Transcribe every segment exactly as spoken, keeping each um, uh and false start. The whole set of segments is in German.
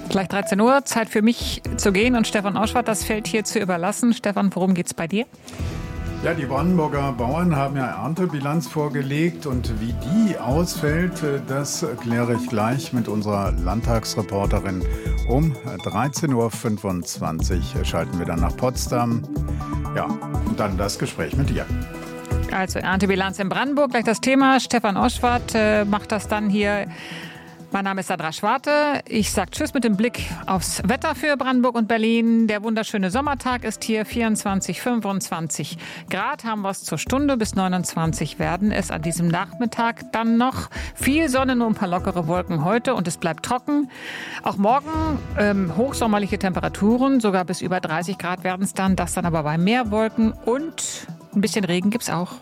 Gleich dreizehn Uhr, Zeit für mich zu gehen und Stefan Oschwart das Feld hier zu überlassen. Stefan, worum geht's bei dir? Ja, die Brandenburger Bauern haben ja Erntebilanz vorgelegt und wie die ausfällt, das kläre ich gleich mit unserer Landtagsreporterin. Um dreizehn Uhr fünfundzwanzig schalten wir dann nach Potsdam. Ja, und dann das Gespräch mit dir. Also Erntebilanz in Brandenburg, gleich das Thema. Stefan Oschwart äh, macht das dann hier. Mein Name ist Sandra Schwarte. Ich sage Tschüss mit dem Blick aufs Wetter für Brandenburg und Berlin. Der wunderschöne Sommertag ist hier, vierundzwanzig, fünfundzwanzig Grad haben wir es zur Stunde, bis neunundzwanzig werden es an diesem Nachmittag dann noch. Viel Sonne, nur ein paar lockere Wolken heute und es bleibt trocken. Auch morgen ähm, hochsommerliche Temperaturen, sogar bis über dreißig Grad werden es dann, das dann aber bei mehr Wolken und ein bisschen Regen gibt's auch.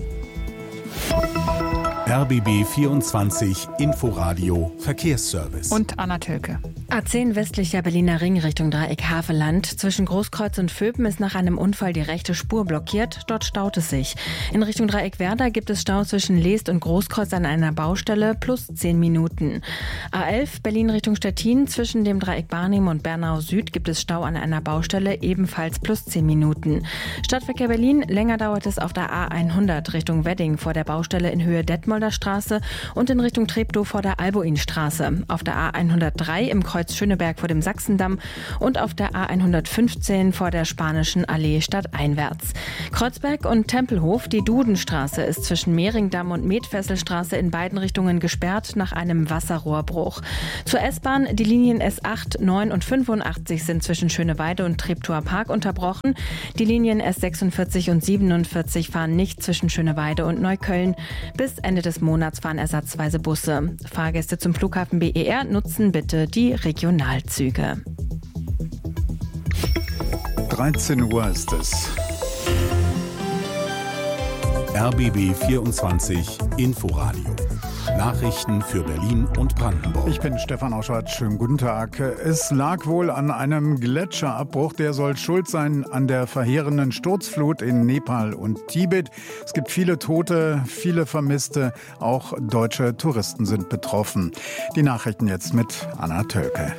R B B vierundzwanzig Inforadio Verkehrsservice. Und Anna Tölke. A zehn westlicher Berliner Ring Richtung Dreieck Havelland. Zwischen Großkreuz und Vöpen ist nach einem Unfall die rechte Spur blockiert. Dort staut es sich. In Richtung Dreieck Werder gibt es Stau zwischen Leest und Großkreuz an einer Baustelle plus zehn Minuten. A elf Berlin Richtung Stettin. Zwischen dem Dreieck Barnim und Bernau Süd gibt es Stau an einer Baustelle, ebenfalls plus zehn Minuten. Stadtverkehr Berlin. Länger dauert es auf der A hundert Richtung Wedding vor der Baustelle in Höhe Detmolder Straße und in Richtung Treptow vor der Albuinstraße. Auf der A hundertdrei im Kreuz Schöneberg vor dem Sachsendamm und auf der A hundertfünfzehn vor der Spanischen Allee stadteinwärts. Kreuzberg und Tempelhof, die Dudenstraße ist zwischen Mehringdamm und Metfesselstraße in beiden Richtungen gesperrt nach einem Wasserrohrbruch. Zur S-Bahn, die Linien S acht, neun und fünfundachtzig sind zwischen Schöneweide und Treptower Park unterbrochen. Die Linien S sechsundvierzig und siebenundvierzig fahren nicht zwischen Schöneweide und Neukölln. Bis Ende des Monats fahren ersatzweise Busse. Fahrgäste zum Flughafen B E R nutzen bitte die Regionalzüge. dreizehn Uhr ist es. R B B vierundzwanzig Inforadio. Nachrichten für Berlin und Brandenburg. Ich bin Stefan Oschwart. Schönen guten Tag. Es lag wohl an einem Gletscherabbruch. Der soll schuld sein an der verheerenden Sturzflut in Nepal und Tibet. Es gibt viele Tote, viele Vermisste. Auch deutsche Touristen sind betroffen. Die Nachrichten jetzt mit Anna Tölke.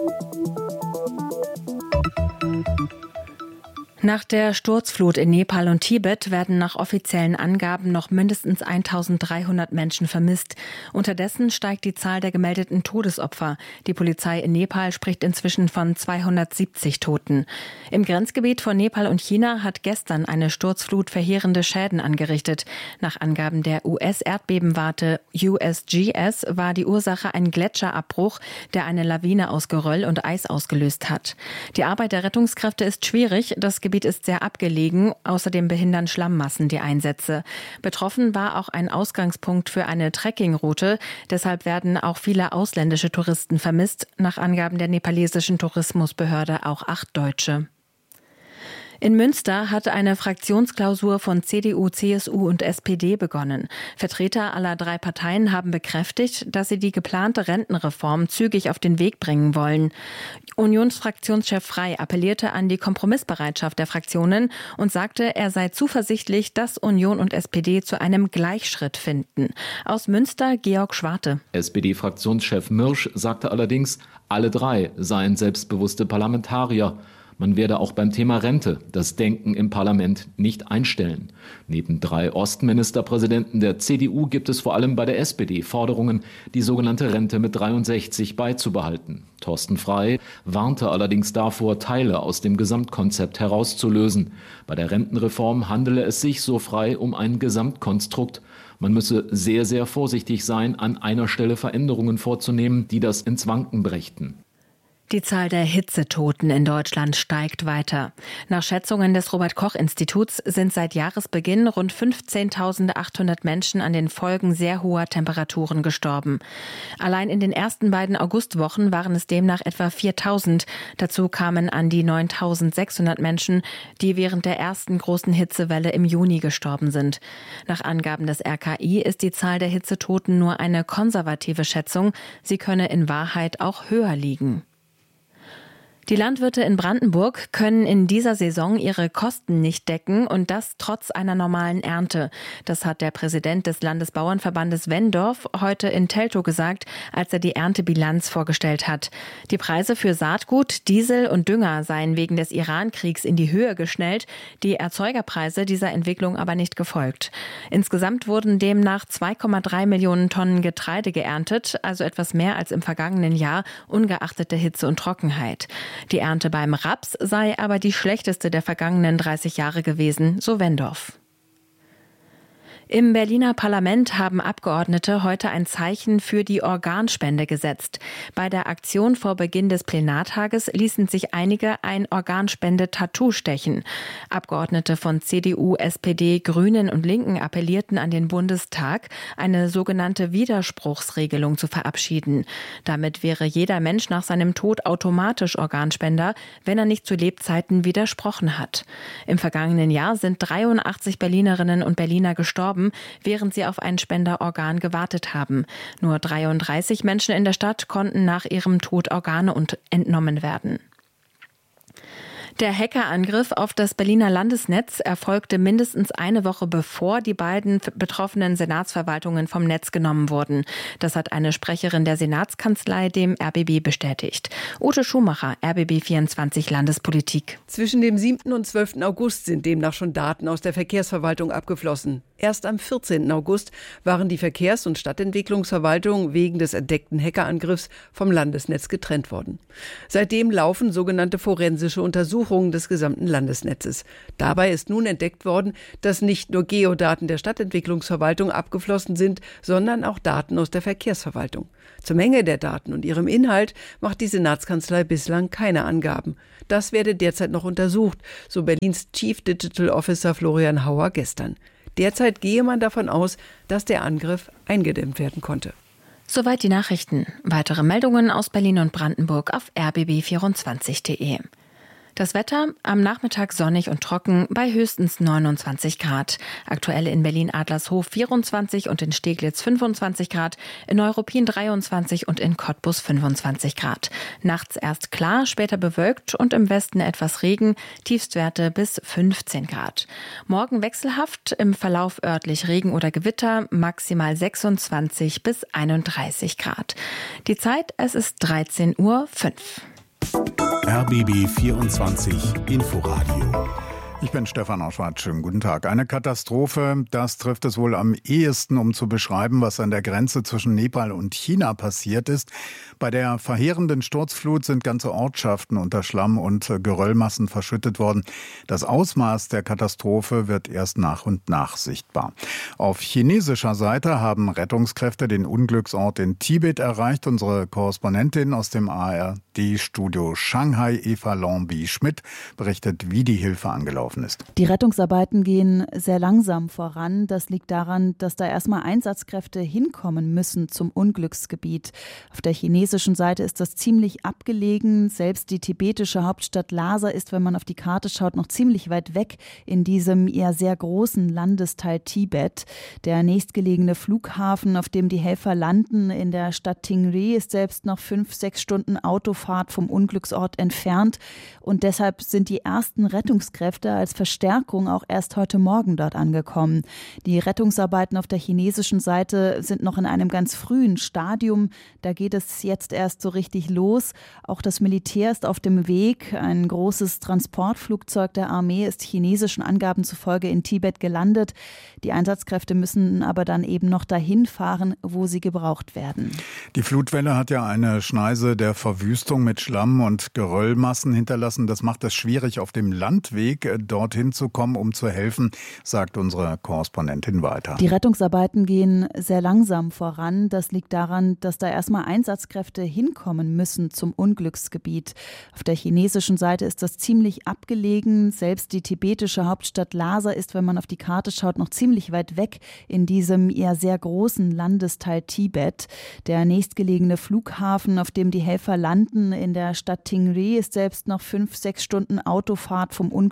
Nach der Sturzflut in Nepal und Tibet werden nach offiziellen Angaben noch mindestens eintausenddreihundert Menschen vermisst. Unterdessen steigt die Zahl der gemeldeten Todesopfer. Die Polizei in Nepal spricht inzwischen von zweihundertsiebzig Toten. Im Grenzgebiet von Nepal und China hat gestern eine Sturzflut verheerende Schäden angerichtet. Nach Angaben der U S-Erdbebenwarte U S G S war die Ursache ein Gletscherabbruch, der eine Lawine aus Geröll und Eis ausgelöst hat. Die Arbeit der Rettungskräfte ist schwierig. Das Gebiet ist sehr abgelegen. Außerdem behindern Schlammmassen die Einsätze. Betroffen war auch ein Ausgangspunkt für eine Trekkingroute. Deshalb werden auch viele ausländische Touristen vermisst. Nach Angaben der nepalesischen Tourismusbehörde auch acht Deutsche. In Münster hat eine Fraktionsklausur von C D U, C S U und S P D begonnen. Vertreter aller drei Parteien haben bekräftigt, dass sie die geplante Rentenreform zügig auf den Weg bringen wollen. Unionsfraktionschef Frey appellierte an die Kompromissbereitschaft der Fraktionen und sagte, er sei zuversichtlich, dass Union und S P D zu einem Gleichschritt finden. Aus Münster Georg Schwarte. S P D-Fraktionschef Mirsch sagte allerdings, alle drei seien selbstbewusste Parlamentarier. Man werde auch beim Thema Rente das Denken im Parlament nicht einstellen. Neben drei Ostministerpräsidenten der C D U gibt es vor allem bei der S P D Forderungen, die sogenannte Rente mit dreiundsechzig beizubehalten. Thorsten Frey warnte allerdings davor, Teile aus dem Gesamtkonzept herauszulösen. Bei der Rentenreform handele es sich, so Frey, um ein Gesamtkonstrukt. Man müsse sehr, sehr vorsichtig sein, an einer Stelle Veränderungen vorzunehmen, die das ins Wanken brächten. Die Zahl der Hitzetoten in Deutschland steigt weiter. Nach Schätzungen des Robert-Koch-Instituts sind seit Jahresbeginn rund fünfzehntausendachthundert Menschen an den Folgen sehr hoher Temperaturen gestorben. Allein in den ersten beiden Augustwochen waren es demnach etwa viertausend. Dazu kamen an die neuntausendsechshundert Menschen, die während der ersten großen Hitzewelle im Juni gestorben sind. Nach Angaben des R K I ist die Zahl der Hitzetoten nur eine konservative Schätzung. Sie könne in Wahrheit auch höher liegen. Die Landwirte in Brandenburg können in dieser Saison ihre Kosten nicht decken und das trotz einer normalen Ernte. Das hat der Präsident des Landesbauernverbandes Wendorf heute in Teltow gesagt, als er die Erntebilanz vorgestellt hat. Die Preise für Saatgut, Diesel und Dünger seien wegen des Iran-Kriegs in die Höhe geschnellt, die Erzeugerpreise dieser Entwicklung aber nicht gefolgt. Insgesamt wurden demnach zwei Komma drei Millionen Tonnen Getreide geerntet, also etwas mehr als im vergangenen Jahr, ungeachtet der Hitze und Trockenheit. Die Ernte beim Raps sei aber die schlechteste der vergangenen dreißig Jahre gewesen, so Wendorf. Im Berliner Parlament haben Abgeordnete heute ein Zeichen für die Organspende gesetzt. Bei der Aktion vor Beginn des Plenartages ließen sich einige ein Organspende-Tattoo stechen. Abgeordnete von C D U, S P D, Grünen und Linken appellierten an den Bundestag, eine sogenannte Widerspruchsregelung zu verabschieden. Damit wäre jeder Mensch nach seinem Tod automatisch Organspender, wenn er nicht zu Lebzeiten widersprochen hat. Im vergangenen Jahr sind dreiundachtzig Berlinerinnen und Berliner gestorben, während sie auf ein Spenderorgan gewartet haben. Nur dreiunddreißig Menschen in der Stadt konnten nach ihrem Tod Organe entnommen werden. Der Hackerangriff auf das Berliner Landesnetz erfolgte mindestens eine Woche bevor die beiden betroffenen Senatsverwaltungen vom Netz genommen wurden. Das hat eine Sprecherin der Senatskanzlei dem R B B bestätigt. Ute Schumacher, R B B vierundzwanzig Landespolitik. Zwischen dem siebten und zwölften August sind demnach schon Daten aus der Verkehrsverwaltung abgeflossen. Erst am vierzehnten August waren die Verkehrs- und Stadtentwicklungsverwaltung wegen des entdeckten Hackerangriffs vom Landesnetz getrennt worden. Seitdem laufen sogenannte forensische Untersuchungen des gesamten Landesnetzes. Dabei ist nun entdeckt worden, dass nicht nur Geodaten der Stadtentwicklungsverwaltung abgeflossen sind, sondern auch Daten aus der Verkehrsverwaltung. Zur Menge der Daten und ihrem Inhalt macht die Senatskanzlei bislang keine Angaben. Das werde derzeit noch untersucht, so Berlins Chief Digital Officer Florian Hauer gestern. Derzeit gehe man davon aus, dass der Angriff eingedämmt werden konnte. Soweit die Nachrichten. Weitere Meldungen aus Berlin und Brandenburg auf r b b vierundzwanzig punkt de. Das Wetter am Nachmittag sonnig und trocken bei höchstens neunundzwanzig Grad. Aktuell in Berlin-Adlershof vierundzwanzig und in Steglitz fünfundzwanzig Grad, in Neuruppin dreiundzwanzig und in Cottbus fünfundzwanzig Grad. Nachts erst klar, später bewölkt und im Westen etwas Regen, Tiefstwerte bis fünfzehn Grad. Morgen wechselhaft, im Verlauf örtlich Regen oder Gewitter, maximal sechsundzwanzig bis einunddreißig Grad. Die Zeit, es ist dreizehn Uhr fünf. R B B vierundzwanzig Inforadio. Ich bin Stefan Oschwart. Schönen guten Tag. Eine Katastrophe, das trifft es wohl am ehesten, um zu beschreiben, was an der Grenze zwischen Nepal und China passiert ist. Bei der verheerenden Sturzflut sind ganze Ortschaften unter Schlamm und Geröllmassen verschüttet worden. Das Ausmaß der Katastrophe wird erst nach und nach sichtbar. Auf chinesischer Seite haben Rettungskräfte den Unglücksort in Tibet erreicht. Unsere Korrespondentin aus dem A R D-Studio Shanghai, Eva Longby-Schmidt, berichtet, wie die Hilfe angelaufen ist. Die Rettungsarbeiten gehen sehr langsam voran. Das liegt daran, dass da erstmal Einsatzkräfte hinkommen müssen zum Unglücksgebiet. Auf der chinesischen Seite ist das ziemlich abgelegen. Selbst die tibetische Hauptstadt Lhasa ist, wenn man auf die Karte schaut, noch ziemlich weit weg in diesem eher sehr großen Landesteil Tibet. Der nächstgelegene Flughafen, auf dem die Helfer landen, in der Stadt Tingri, ist selbst noch fünf, sechs Stunden Autofahrt vom Unglücksort entfernt. Und deshalb sind die ersten Rettungskräfte als Verstärkung auch erst heute Morgen dort angekommen. Die Rettungsarbeiten auf der chinesischen Seite sind noch in einem ganz frühen Stadium. Da geht es jetzt erst so richtig los. Auch das Militär ist auf dem Weg. Ein großes Transportflugzeug der Armee ist chinesischen Angaben zufolge in Tibet gelandet. Die Einsatzkräfte müssen aber dann eben noch dahin fahren, wo sie gebraucht werden. Die Flutwelle hat ja eine Schneise der Verwüstung mit Schlamm und Geröllmassen hinterlassen. Das macht es schwierig, auf dem Landweg dorthin zu kommen, um zu helfen, sagt unsere Korrespondentin weiter. Die Rettungsarbeiten gehen sehr langsam voran. Das liegt daran, dass da erstmal Einsatzkräfte hinkommen müssen zum Unglücksgebiet. Auf der chinesischen Seite ist das ziemlich abgelegen. Selbst die tibetische Hauptstadt Lhasa ist, wenn man auf die Karte schaut, noch ziemlich weit weg in diesem eher sehr großen Landesteil Tibet. Der nächstgelegene Flughafen, auf dem die Helfer landen, in der Stadt Tingri, ist selbst noch fünf, sechs Stunden Autofahrt vom Unglücksort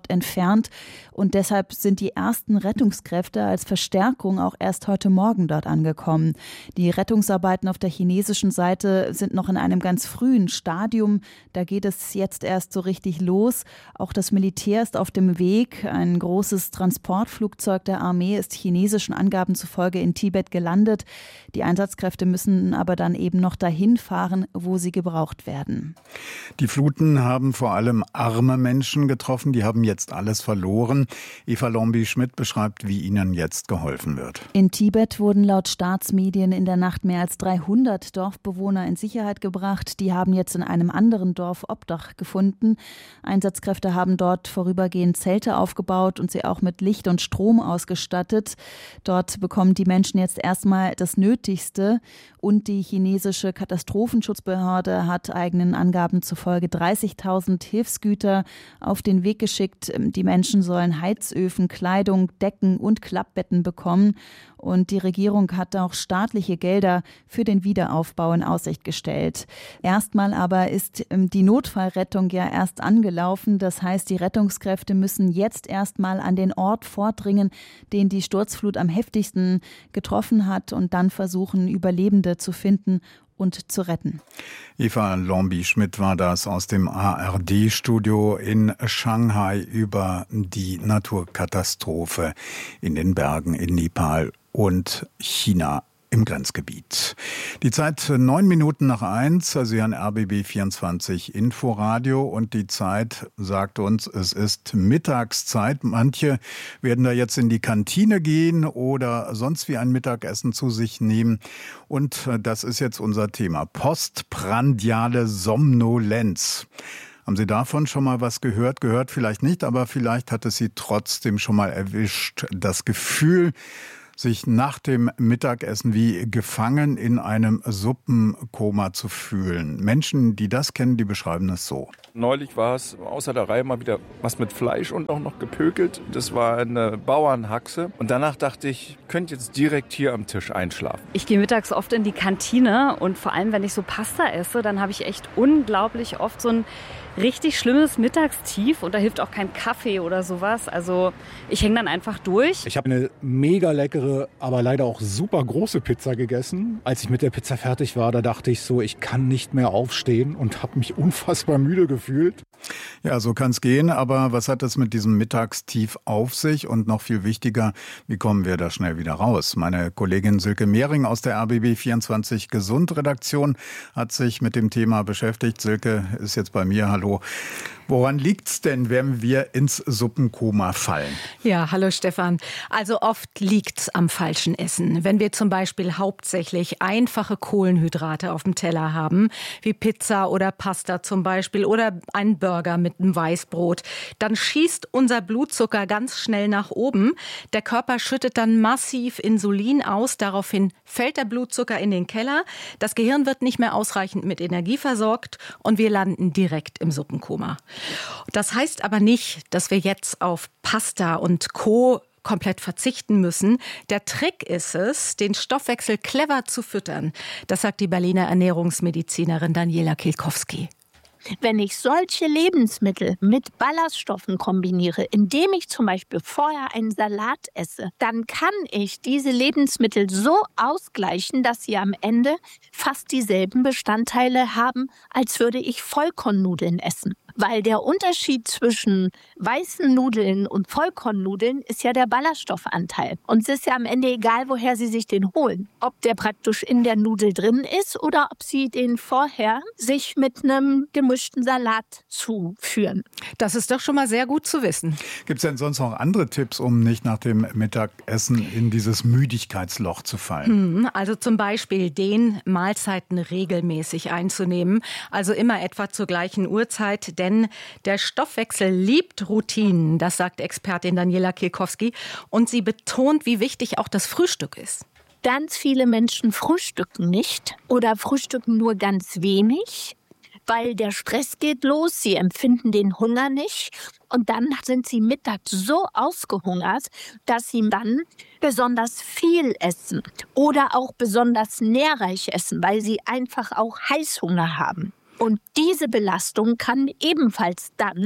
Ort entfernt. Und deshalb sind die ersten Rettungskräfte als Verstärkung auch erst heute Morgen dort angekommen. Die Rettungsarbeiten auf der chinesischen Seite sind noch in einem ganz frühen Stadium. Da geht es jetzt erst so richtig los. Auch das Militär ist auf dem Weg. Ein großes Transportflugzeug der Armee ist chinesischen Angaben zufolge in Tibet gelandet. Die Einsatzkräfte müssen aber dann eben noch dahin fahren, wo sie gebraucht werden. Die Fluten haben vor allem arme Menschen getroffen. Die haben jetzt alles verloren. Eva Lombi-Schmidt beschreibt, wie ihnen jetzt geholfen wird. In Tibet wurden laut Staatsmedien in der Nacht mehr als dreihundert Dorfbewohner in Sicherheit gebracht. Die haben jetzt in einem anderen Dorf Obdach gefunden. Einsatzkräfte haben dort vorübergehend Zelte aufgebaut und sie auch mit Licht und Strom ausgestattet. Dort bekommen die Menschen jetzt erstmal das Nötigste. Und die chinesische Katastrophenschutzbehörde hat eigenen Angaben zufolge dreißigtausend Hilfsgüter auf den Weg geschickt. Die Menschen sollen Heizöfen, Kleidung, Decken und Klappbetten bekommen. Und die Regierung hat auch staatliche Gelder für den Wiederaufbau in Aussicht gestellt. Erstmal aber ist die Notfallrettung ja erst angelaufen. Das heißt, die Rettungskräfte müssen jetzt erstmal an den Ort vordringen, den die Sturzflut am heftigsten getroffen hat, und dann versuchen, Überlebende zu finden und zu retten. Eva Lombi-Schmidt war das aus dem A R D-Studio in Shanghai über die Naturkatastrophe in den Bergen in Nepal und China im Grenzgebiet. Die Zeit neun Minuten nach eins, Sie hören R B B vierundzwanzig Inforadio, und die Zeit sagt uns, es ist Mittagszeit. Manche werden da jetzt in die Kantine gehen oder sonst wie ein Mittagessen zu sich nehmen. Und das ist jetzt unser Thema: postprandiale Somnolenz. Haben Sie davon schon mal was gehört? Gehört vielleicht nicht, aber vielleicht hat es Sie trotzdem schon mal erwischt. Das Gefühl, sich nach dem Mittagessen wie gefangen in einem Suppenkoma zu fühlen. Menschen, die das kennen, die beschreiben es so. Neulich war es außer der Reihe mal wieder was mit Fleisch und auch noch gepökelt. Das war eine Bauernhaxe. Und danach dachte ich, ich könnte jetzt direkt hier am Tisch einschlafen. Ich gehe mittags oft in die Kantine, und vor allem, wenn ich so Pasta esse, dann habe ich echt unglaublich oft so ein richtig schlimmes Mittagstief, und da hilft auch kein Kaffee oder sowas. Also ich hänge dann einfach durch. Ich habe eine mega leckere, aber leider auch super große Pizza gegessen. Als ich mit der Pizza fertig war, da dachte ich so, ich kann nicht mehr aufstehen, und habe mich unfassbar müde gefühlt. Ja, so kann es gehen, aber was hat es mit diesem Mittagstief auf sich? Und noch viel wichtiger, wie kommen wir da schnell wieder raus? Meine Kollegin Silke Mehring aus der R B B vierundzwanzig Gesund-Redaktion hat sich mit dem Thema beschäftigt. Silke ist jetzt bei mir. Hallo. Woran liegt's denn, wenn wir ins Suppenkoma fallen? Ja, hallo Stefan. Also oft liegt's am falschen Essen. Wenn wir zum Beispiel hauptsächlich einfache Kohlenhydrate auf dem Teller haben, wie Pizza oder Pasta zum Beispiel, oder einen Burger mit einem Weißbrot, dann schießt unser Blutzucker ganz schnell nach oben. Der Körper schüttet dann massiv Insulin aus. Daraufhin fällt der Blutzucker in den Keller. Das Gehirn wird nicht mehr ausreichend mit Energie versorgt, und wir landen direkt im Suppenkoma. Das heißt aber nicht, dass wir jetzt auf Pasta und Co. komplett verzichten müssen. Der Trick ist es, den Stoffwechsel clever zu füttern. Das sagt die Berliner Ernährungsmedizinerin Daniela Kielkowski. Wenn ich solche Lebensmittel mit Ballaststoffen kombiniere, indem ich zum Beispiel vorher einen Salat esse, dann kann ich diese Lebensmittel so ausgleichen, dass sie am Ende fast dieselben Bestandteile haben, als würde ich Vollkornnudeln essen. Weil der Unterschied zwischen weißen Nudeln und Vollkornnudeln ist ja der Ballaststoffanteil. Und es ist ja am Ende egal, woher Sie sich den holen. Ob der praktisch in der Nudel drin ist oder ob Sie den vorher sich mit einem gemischten Salat zuführen. Das ist doch schon mal sehr gut zu wissen. Gibt es denn sonst noch andere Tipps, um nicht nach dem Mittagessen in dieses Müdigkeitsloch zu fallen? Also zum Beispiel den Mahlzeiten regelmäßig einzunehmen. Also immer etwa zur gleichen Uhrzeit. Denn der Stoffwechsel liebt Routinen, das sagt Expertin Daniela Kielkowski. Und sie betont, wie wichtig auch das Frühstück ist. Ganz viele Menschen frühstücken nicht oder frühstücken nur ganz wenig, weil der Stress geht los, sie empfinden den Hunger nicht. Und dann sind sie mittags so ausgehungert, dass sie dann besonders viel essen oder auch besonders nährreich essen, weil sie einfach auch Heißhunger haben. Und diese Belastung kann ebenfalls dann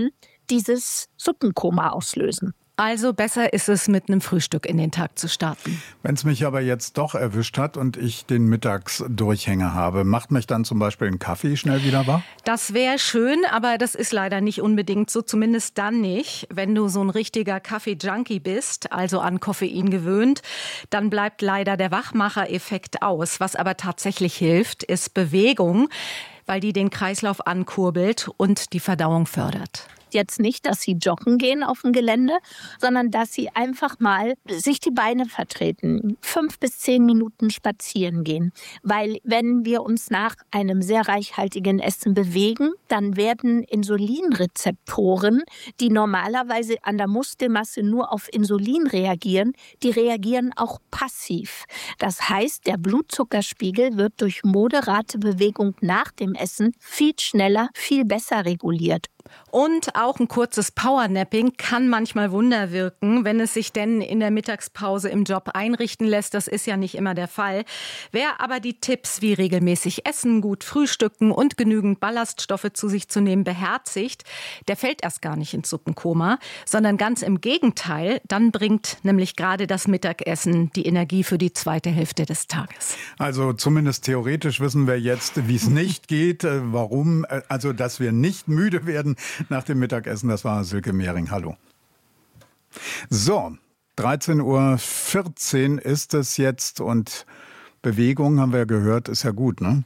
dieses Suppenkoma auslösen. Also besser ist es, mit einem Frühstück in den Tag zu starten. Wenn es mich aber jetzt doch erwischt hat und ich den Mittagsdurchhänger habe, macht mich dann zum Beispiel ein Kaffee schnell wieder wach? Das wäre schön, aber das ist leider nicht unbedingt so, zumindest dann nicht. Wenn du so ein richtiger Kaffee-Junkie bist, also an Koffein gewöhnt, dann bleibt leider der Wachmacher-Effekt aus. Was aber tatsächlich hilft, ist Bewegung, weil die den Kreislauf ankurbelt und die Verdauung fördert. Jetzt nicht, dass sie joggen gehen auf dem Gelände, sondern dass sie einfach mal sich die Beine vertreten, fünf bis zehn Minuten spazieren gehen. Weil wenn wir uns nach einem sehr reichhaltigen Essen bewegen, dann werden Insulinrezeptoren, die normalerweise an der Muskelmasse nur auf Insulin reagieren, die reagieren auch passiv. Das heißt, der Blutzuckerspiegel wird durch moderate Bewegung nach dem Essen viel schneller, viel besser reguliert. Und auch ein kurzes Powernapping kann manchmal Wunder wirken, wenn es sich denn in der Mittagspause im Job einrichten lässt. Das ist ja nicht immer der Fall. Wer aber die Tipps wie regelmäßig essen, gut frühstücken und genügend Ballaststoffe zu sich zu nehmen beherzigt, der fällt erst gar nicht ins Suppenkoma, sondern ganz im Gegenteil. Dann bringt nämlich gerade das Mittagessen die Energie für die zweite Hälfte des Tages. Also zumindest theoretisch wissen wir jetzt, wie es nicht geht, warum, also dass wir nicht müde werden nach dem Mittagessen. Das war Silke Mehring. Hallo. So, dreizehn Uhr vierzehn ist es jetzt und Bewegung, haben wir gehört, ist ja gut, ne?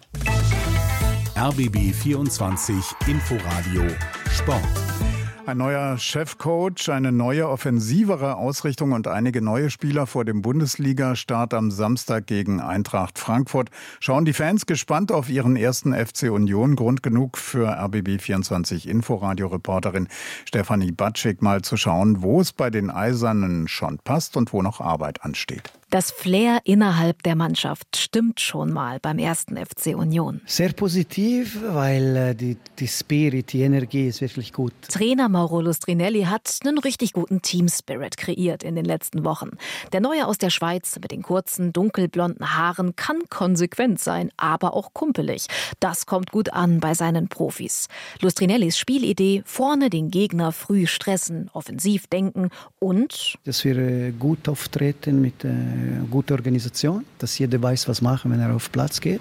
R B B vierundzwanzig Inforadio Sport. Ein neuer Chefcoach, eine neue, offensivere Ausrichtung und einige neue Spieler vor dem Bundesliga-Start am Samstag gegen Eintracht Frankfurt. Schauen die Fans gespannt auf ihren ersten F C Union. Grund genug für R B B vierundzwanzig Inforadio-Reporterin Stefanie Batschik, mal zu schauen, wo es bei den Eisernen schon passt und wo noch Arbeit ansteht. Das Flair innerhalb der Mannschaft stimmt schon mal beim ersten F C Union. Sehr positiv, weil die, die Spirit, die Energie ist wirklich gut. Trainer Mauro Lustrinelli hat einen richtig guten Team-Spirit kreiert in den letzten Wochen. Der Neue aus der Schweiz mit den kurzen, dunkelblonden Haaren kann konsequent sein, aber auch kumpelig. Das kommt gut an bei seinen Profis. Lustrinellis Spielidee, vorne den Gegner früh stressen, offensiv denken und... Dass wir gut auftreten mit äh, guter Organisation, dass jeder weiß, was machen, wenn er auf Platz geht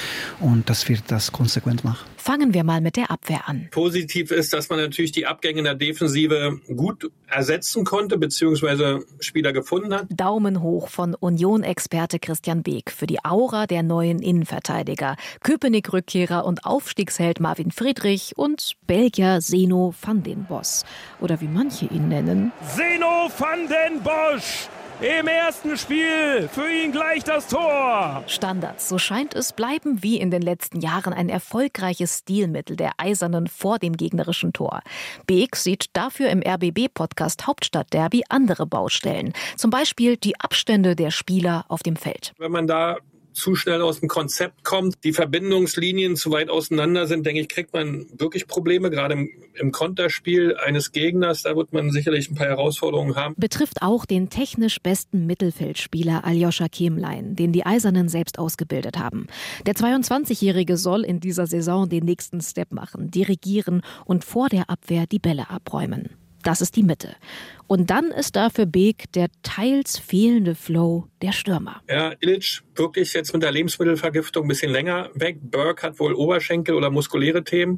und dass wir das konsequent machen. Fangen wir mal mit der Abwehr an. Positiv ist, dass man natürlich die Abgänge in der Defensive gut ersetzen konnte, beziehungsweise Spieler gefunden hat. Daumen hoch von Union-Experte Christian Beek für die Aura der neuen Innenverteidiger. Köpenick-Rückkehrer und Aufstiegsheld Marvin Friedrich und Belgier Zeno van den Bosch. Oder wie manche ihn nennen. Zeno van den Bosch! Im ersten Spiel für ihn gleich das Tor. Standards, so scheint es, bleiben wie in den letzten Jahren ein erfolgreiches Stilmittel der Eisernen vor dem gegnerischen Tor. Beek sieht dafür im R B B-Podcast Hauptstadtderby andere Baustellen. Zum Beispiel die Abstände der Spieler auf dem Feld. Wenn man da zu schnell aus dem Konzept kommt, die Verbindungslinien zu weit auseinander sind, denke ich, kriegt man wirklich Probleme, gerade im, im Konterspiel eines Gegners. Da wird man sicherlich ein paar Herausforderungen haben. Betrifft auch den technisch besten Mittelfeldspieler Aljoscha Kemlein, den die Eisernen selbst ausgebildet haben. Der zweiundzwanzigjährige soll in dieser Saison den nächsten Step machen, dirigieren und vor der Abwehr die Bälle abräumen. Das ist die Mitte. Und dann ist da für Beek der teils fehlende Flow der Stürmer. Ja, Ilic wirklich jetzt mit der Lebensmittelvergiftung ein bisschen länger weg. Burke hat wohl Oberschenkel- oder muskuläre Themen.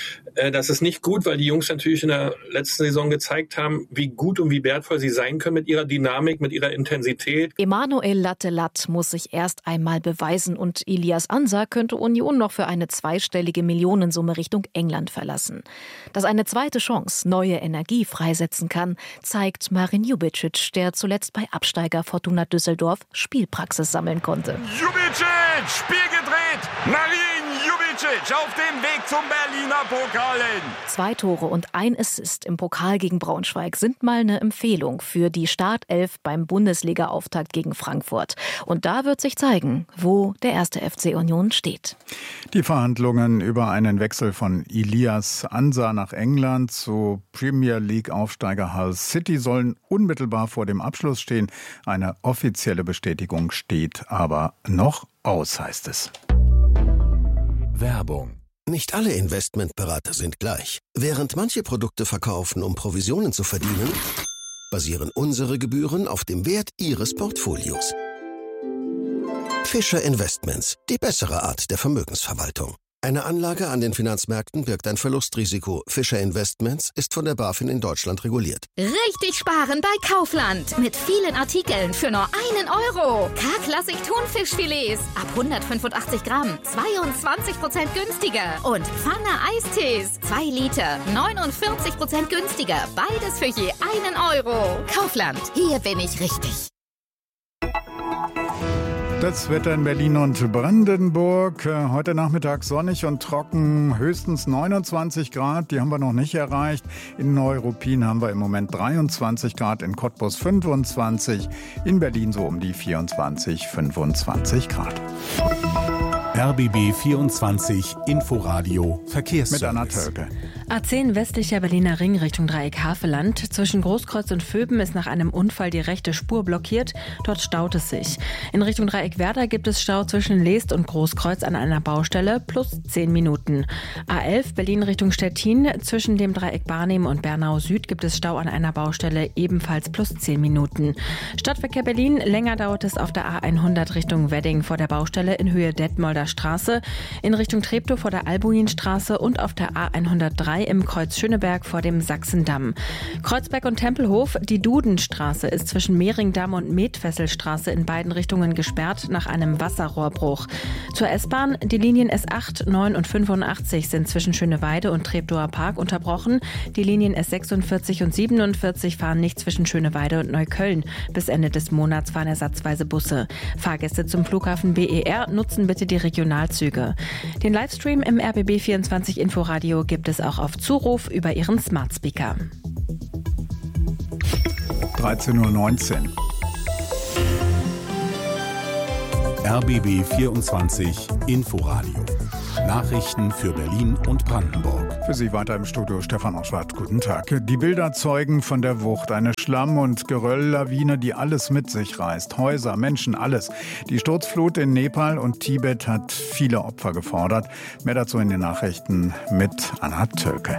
Das ist nicht gut, weil die Jungs natürlich in der letzten Saison gezeigt haben, wie gut und wie wertvoll sie sein können mit ihrer Dynamik, mit ihrer Intensität. Emanuel Lattelat muss sich erst einmal beweisen und Ilias Ansa könnte Union noch für eine zweistellige Millionensumme Richtung England verlassen. Dass eine zweite Chance neue Energie freisetzen kann, zeigt Marin Jubicic, der zuletzt bei Absteiger Fortuna Düsseldorf Spielpraxis sammeln konnte. Jubicic, Spiel gedreht! Marin Jubicic auf dem Weg zum Berliner Pokal. Zwei Tore und ein Assist im Pokal gegen Braunschweig sind mal eine Empfehlung für die Startelf beim Bundesliga-Auftakt gegen Frankfurt. Und da wird sich zeigen, wo der erste F C Union steht. Die Verhandlungen über einen Wechsel von Ilias Ansa nach England zu Premier League-Aufsteiger Hull City sollen unmittelbar vor dem Abschluss stehen. Eine offizielle Bestätigung steht aber noch aus, heißt es. Werbung Nicht alle Investmentberater sind gleich. Während manche Produkte verkaufen, um Provisionen zu verdienen, basieren unsere Gebühren auf dem Wert Ihres Portfolios. Fischer Investments, die bessere Art der Vermögensverwaltung. Eine Anlage an den Finanzmärkten birgt ein Verlustrisiko. Fischer Investments ist von der BaFin in Deutschland reguliert. Richtig sparen bei Kaufland. Mit vielen Artikeln für nur einen Euro. K-Klassik Thunfischfilets ab hundertfünfundachtzig Gramm. zweiundzwanzig Prozent günstiger. Und Pfanne Eistees. zwei Liter. neunundvierzig Prozent günstiger. Beides für je einen Euro. Kaufland. Hier bin ich richtig. Das Wetter in Berlin und Brandenburg. Heute Nachmittag sonnig und trocken, höchstens neunundzwanzig Grad. Die haben wir noch nicht erreicht. In Neuruppin haben wir im Moment dreiundzwanzig Grad, in Cottbus fünfundzwanzig, in Berlin so um die vierundzwanzig, fünfundzwanzig Grad. R B B vierundzwanzig Inforadio Verkehrsservice. Mit Anna Tölke. A zehn westlicher Berliner Ring Richtung Dreieck Havelland. Zwischen Großkreuz und Vöben ist nach einem Unfall die rechte Spur blockiert. Dort staut es sich. In Richtung Dreieck Werder gibt es Stau zwischen Leest und Großkreuz an einer Baustelle plus zehn Minuten. A elf Berlin Richtung Stettin. Zwischen dem Dreieck Barnim und Bernau Süd gibt es Stau an einer Baustelle ebenfalls plus zehn Minuten. Stadtverkehr Berlin. Länger dauert es auf der A hundert Richtung Wedding vor der Baustelle in Höhe Detmolder Straße, in Richtung Treptow vor der Albuinstraße und auf der A hundertdrei im Kreuz Schöneberg vor dem Sachsendamm. Kreuzberg und Tempelhof, die Dudenstraße ist zwischen Mehringdamm und Metfesselstraße in beiden Richtungen gesperrt nach einem Wasserrohrbruch. Zur S-Bahn, die Linien S acht, neun und fünfundachtzig sind zwischen Schöneweide und Treptower Park unterbrochen. Die Linien S sechsundvierzig und siebenundvierzig fahren nicht zwischen Schöneweide und Neukölln. Bis Ende des Monats fahren ersatzweise Busse. Fahrgäste zum Flughafen B E R nutzen bitte die Regionalzüge. Den Livestream im R B B vierundzwanzig Inforadio gibt es auch auf Zuruf über Ihren Smart Speaker. dreizehn Uhr neunzehn. R B B vierundzwanzig Inforadio. Nachrichten für Berlin und Brandenburg. Für Sie weiter im Studio Stefan Oschwart. Guten Tag. Die Bilder zeugen von der Wucht. Eine Schlamm- und Gerölllawine, die alles mit sich reißt. Häuser, Menschen, alles. Die Sturzflut in Nepal und Tibet hat viele Opfer gefordert. Mehr dazu in den Nachrichten mit Anna Tölke.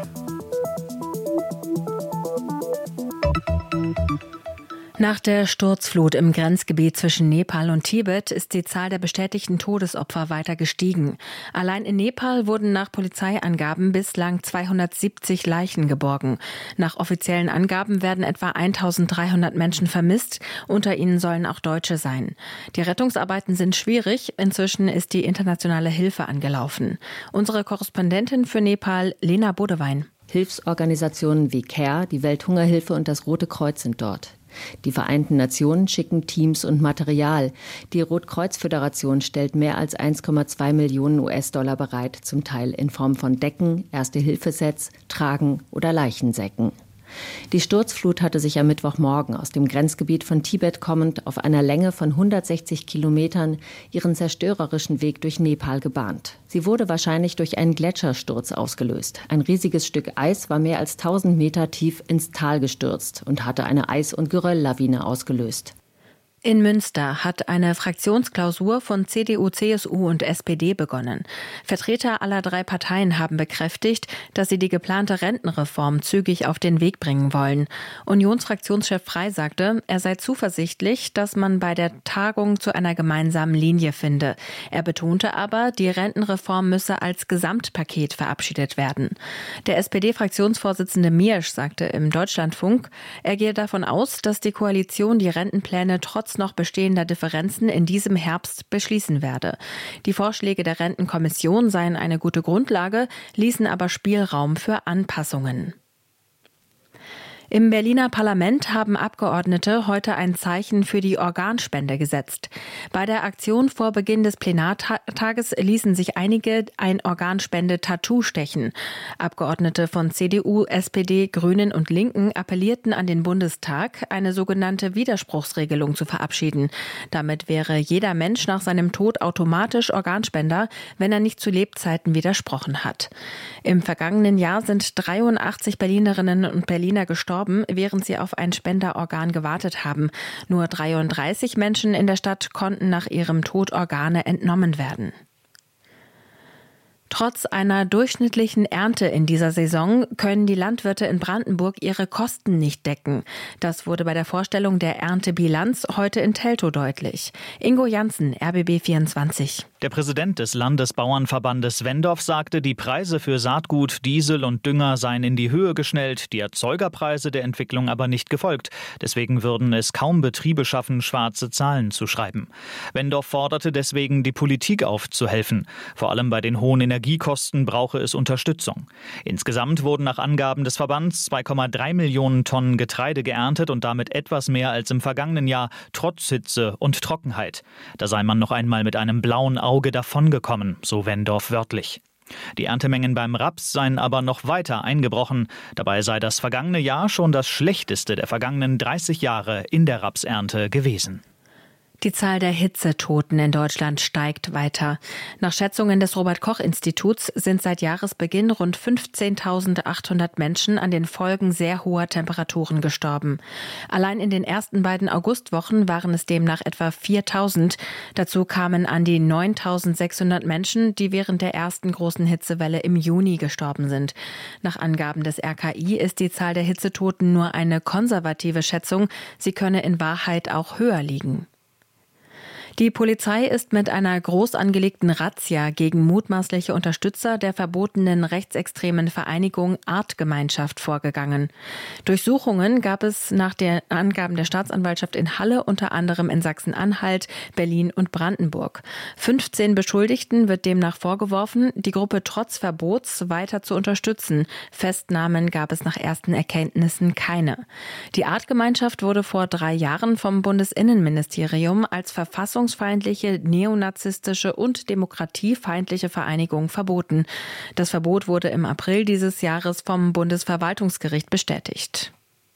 Nach der Sturzflut im Grenzgebiet zwischen Nepal und Tibet ist die Zahl der bestätigten Todesopfer weiter gestiegen. Allein in Nepal wurden nach Polizeiangaben bislang zweihundertsiebzig Leichen geborgen. Nach offiziellen Angaben werden etwa eintausenddreihundert Menschen vermisst. Unter ihnen sollen auch Deutsche sein. Die Rettungsarbeiten sind schwierig. Inzwischen ist die internationale Hilfe angelaufen. Unsere Korrespondentin für Nepal, Lena Bodewein. Hilfsorganisationen wie CARE, die Welthungerhilfe und das Rote Kreuz sind dort. Die Vereinten Nationen schicken Teams und Material. Die Rotkreuz-Föderation stellt mehr als eins Komma zwei Millionen U S-Dollar bereit, zum Teil in Form von Decken, Erste-Hilfe-Sets, Tragen oder Leichensäcken. Die Sturzflut hatte sich am Mittwochmorgen aus dem Grenzgebiet von Tibet kommend auf einer Länge von hundertsechzig Kilometern ihren zerstörerischen Weg durch Nepal gebahnt. Sie wurde wahrscheinlich durch einen Gletschersturz ausgelöst. Ein riesiges Stück Eis war mehr als tausend Meter tief ins Tal gestürzt und hatte eine Eis- und Gerölllawine ausgelöst. In Münster hat eine Fraktionsklausur von C D U, C S U und S P D begonnen. Vertreter aller drei Parteien haben bekräftigt, dass sie die geplante Rentenreform zügig auf den Weg bringen wollen. Unionsfraktionschef Frey sagte, er sei zuversichtlich, dass man bei der Tagung zu einer gemeinsamen Linie finde. Er betonte aber, die Rentenreform müsse als Gesamtpaket verabschiedet werden. Der S P D-Fraktionsvorsitzende Miersch sagte im Deutschlandfunk, er gehe davon aus, dass die Koalition die Rentenpläne trotz noch bestehender Differenzen in diesem Herbst beschließen werde. Die Vorschläge der Rentenkommission seien eine gute Grundlage, ließen aber Spielraum für Anpassungen. Im Berliner Parlament haben Abgeordnete heute ein Zeichen für die Organspende gesetzt. Bei der Aktion vor Beginn des Plenartages ließen sich einige ein Organspende-Tattoo stechen. Abgeordnete von C D U, S P D, Grünen und Linken appellierten an den Bundestag, eine sogenannte Widerspruchsregelung zu verabschieden. Damit wäre jeder Mensch nach seinem Tod automatisch Organspender, wenn er nicht zu Lebzeiten widersprochen hat. Im vergangenen Jahr sind dreiundachtzig Berlinerinnen und Berliner gestorben, während sie auf ein Spenderorgan gewartet haben. Nur dreiunddreißig Menschen in der Stadt konnten nach ihrem Tod Organe entnommen werden. Trotz einer durchschnittlichen Ernte in dieser Saison können die Landwirte in Brandenburg ihre Kosten nicht decken. Das wurde bei der Vorstellung der Erntebilanz heute in Teltow deutlich. Ingo Janssen, R B B vierundzwanzig. Der Präsident des Landesbauernverbandes Wendorf sagte, die Preise für Saatgut, Diesel und Dünger seien in die Höhe geschnellt, die Erzeugerpreise der Entwicklung aber nicht gefolgt. Deswegen würden es kaum Betriebe schaffen, schwarze Zahlen zu schreiben. Wendorf forderte deswegen, die Politik aufzuhelfen. Vor allem bei den hohen Energiekosten brauche es Unterstützung. Insgesamt wurden nach Angaben des Verbands zwei Komma drei Millionen Tonnen Getreide geerntet und damit etwas mehr als im vergangenen Jahr, trotz Hitze und Trockenheit. Da sei man noch einmal mit einem blauen Auge davongekommen, so Wendorf wörtlich. Die Erntemengen beim Raps seien aber noch weiter eingebrochen. Dabei sei das vergangene Jahr schon das schlechteste der vergangenen dreißig Jahre in der Rapsernte gewesen. Die Zahl der Hitzetoten in Deutschland steigt weiter. Nach Schätzungen des Robert-Koch-Instituts sind seit Jahresbeginn rund fünfzehntausendachthundert Menschen an den Folgen sehr hoher Temperaturen gestorben. Allein in den ersten beiden Augustwochen waren es demnach etwa viertausend. Dazu kamen an die neuntausendsechshundert Menschen, die während der ersten großen Hitzewelle im Juni gestorben sind. Nach Angaben des R K I ist die Zahl der Hitzetoten nur eine konservative Schätzung. Sie könne in Wahrheit auch höher liegen. Die Polizei ist mit einer groß angelegten Razzia gegen mutmaßliche Unterstützer der verbotenen rechtsextremen Vereinigung Artgemeinschaft vorgegangen. Durchsuchungen gab es nach den Angaben der Staatsanwaltschaft in Halle unter anderem in Sachsen-Anhalt, Berlin und Brandenburg. fünfzehn Beschuldigten wird demnach vorgeworfen, die Gruppe trotz Verbots weiter zu unterstützen. Festnahmen gab es nach ersten Erkenntnissen keine. Die Artgemeinschaft wurde vor drei Jahren vom Bundesinnenministerium als Verfassungs feindliche, neonazistische und demokratiefeindliche Vereinigung verboten. Das Verbot wurde im April dieses Jahres vom Bundesverwaltungsgericht bestätigt.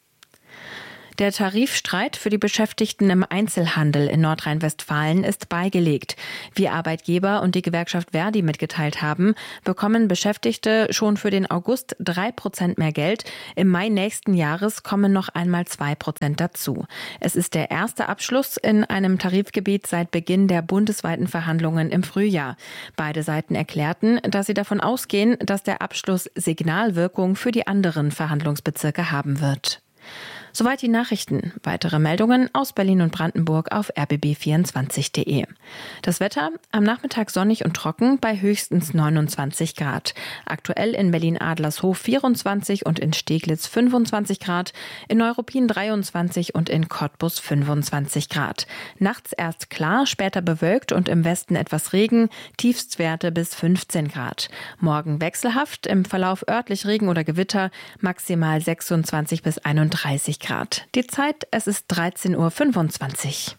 Der Tarifstreit für die Beschäftigten im Einzelhandel in Nordrhein-Westfalen ist beigelegt. Wie Arbeitgeber und die Gewerkschaft Verdi mitgeteilt haben, bekommen Beschäftigte schon für den August drei Prozent mehr Geld. Im Mai nächsten Jahres kommen noch einmal zwei Prozent dazu. Es ist der erste Abschluss in einem Tarifgebiet seit Beginn der bundesweiten Verhandlungen im Frühjahr. Beide Seiten erklärten, dass sie davon ausgehen, dass der Abschluss Signalwirkung für die anderen Verhandlungsbezirke haben wird. Soweit die Nachrichten. Weitere Meldungen aus Berlin und Brandenburg auf r b b vierundzwanzig punkt d e. Das Wetter am Nachmittag sonnig und trocken bei höchstens neunundzwanzig Grad. Aktuell in Berlin-Adlershof vierundzwanzig und in Steglitz fünfundzwanzig Grad, in Neuruppin dreiundzwanzig und in Cottbus fünfundzwanzig Grad. Nachts erst klar, später bewölkt und im Westen etwas Regen, Tiefstwerte bis fünfzehn Grad. Morgen wechselhaft, im Verlauf örtlich Regen oder Gewitter, maximal sechsundzwanzig bis einunddreißig Grad. Die Zeit, es ist dreizehn Uhr fünfundzwanzig.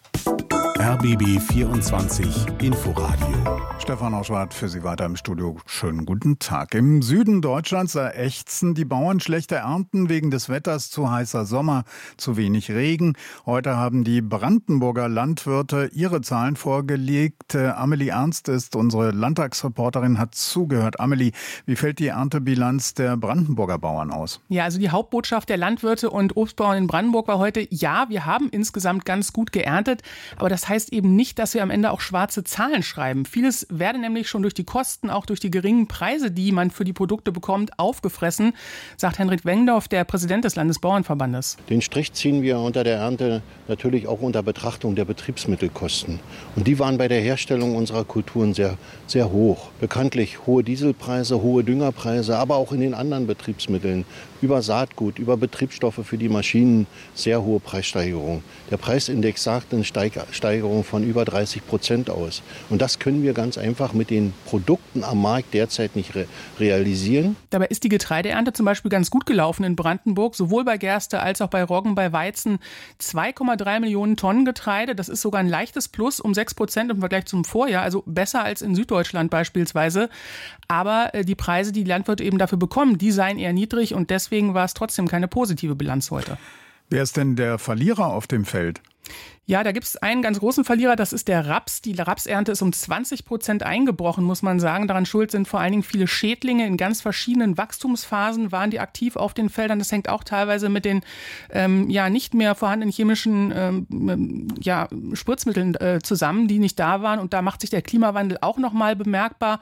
R B B vierundzwanzig Inforadio. Stefan Oschwart für Sie weiter im Studio. Schönen guten Tag. Im Süden Deutschlands ächzen die Bauern schlechte Ernten wegen des Wetters, zu heißer Sommer, zu wenig Regen. Heute haben die Brandenburger Landwirte ihre Zahlen vorgelegt. Amelie Ernst ist unsere Landtagsreporterin, hat zugehört. Amelie, wie fällt die Erntebilanz der Brandenburger Bauern aus? Ja, also die Hauptbotschaft der Landwirte und Obstbauern in Brandenburg war heute, ja, wir haben insgesamt ganz gut geerntet, aber das heißt eben nicht, dass wir am Ende auch schwarze Zahlen schreiben. Vieles werde nämlich schon durch die Kosten, auch durch die geringen Preise, die man für die Produkte bekommt, aufgefressen, sagt Henrik Wengdorf, der Präsident des Landesbauernverbandes. Den Strich ziehen wir unter der Ernte natürlich auch unter Betrachtung der Betriebsmittelkosten. Und die waren bei der Herstellung unserer Kulturen sehr, sehr hoch. Bekanntlich hohe Dieselpreise, hohe Düngerpreise, aber auch in den anderen Betriebsmitteln, über Saatgut, über Betriebsstoffe für die Maschinen, sehr hohe Preissteigerungen. Der Preisindex sagt eine Steigerung von über dreißig Prozent aus. Und das können wir ganz einfach mit den Produkten am Markt derzeit nicht re- realisieren. Dabei ist die Getreideernte zum Beispiel ganz gut gelaufen in Brandenburg, sowohl bei Gerste als auch bei Roggen, bei Weizen. zwei Komma drei Millionen Tonnen Getreide, das ist sogar ein leichtes Plus um sechs Prozent im Vergleich zum Vorjahr, also besser als in Süddeutschland beispielsweise. Aber die Preise, die die Landwirte eben dafür bekommen, die seien eher niedrig und deswegen war es trotzdem keine positive Bilanz heute. Wer ist denn der Verlierer auf dem Feld? Ja, da gibt es einen ganz großen Verlierer, das ist der Raps. Die Rapsernte ist um zwanzig Prozent eingebrochen, muss man sagen. Daran schuld sind vor allen Dingen viele Schädlinge. In ganz verschiedenen Wachstumsphasen waren die aktiv auf den Feldern. Das hängt auch teilweise mit den ähm, ja nicht mehr vorhandenen chemischen ähm, ja, Spritzmitteln äh, zusammen, die nicht da waren. Und da macht sich der Klimawandel auch nochmal bemerkbar.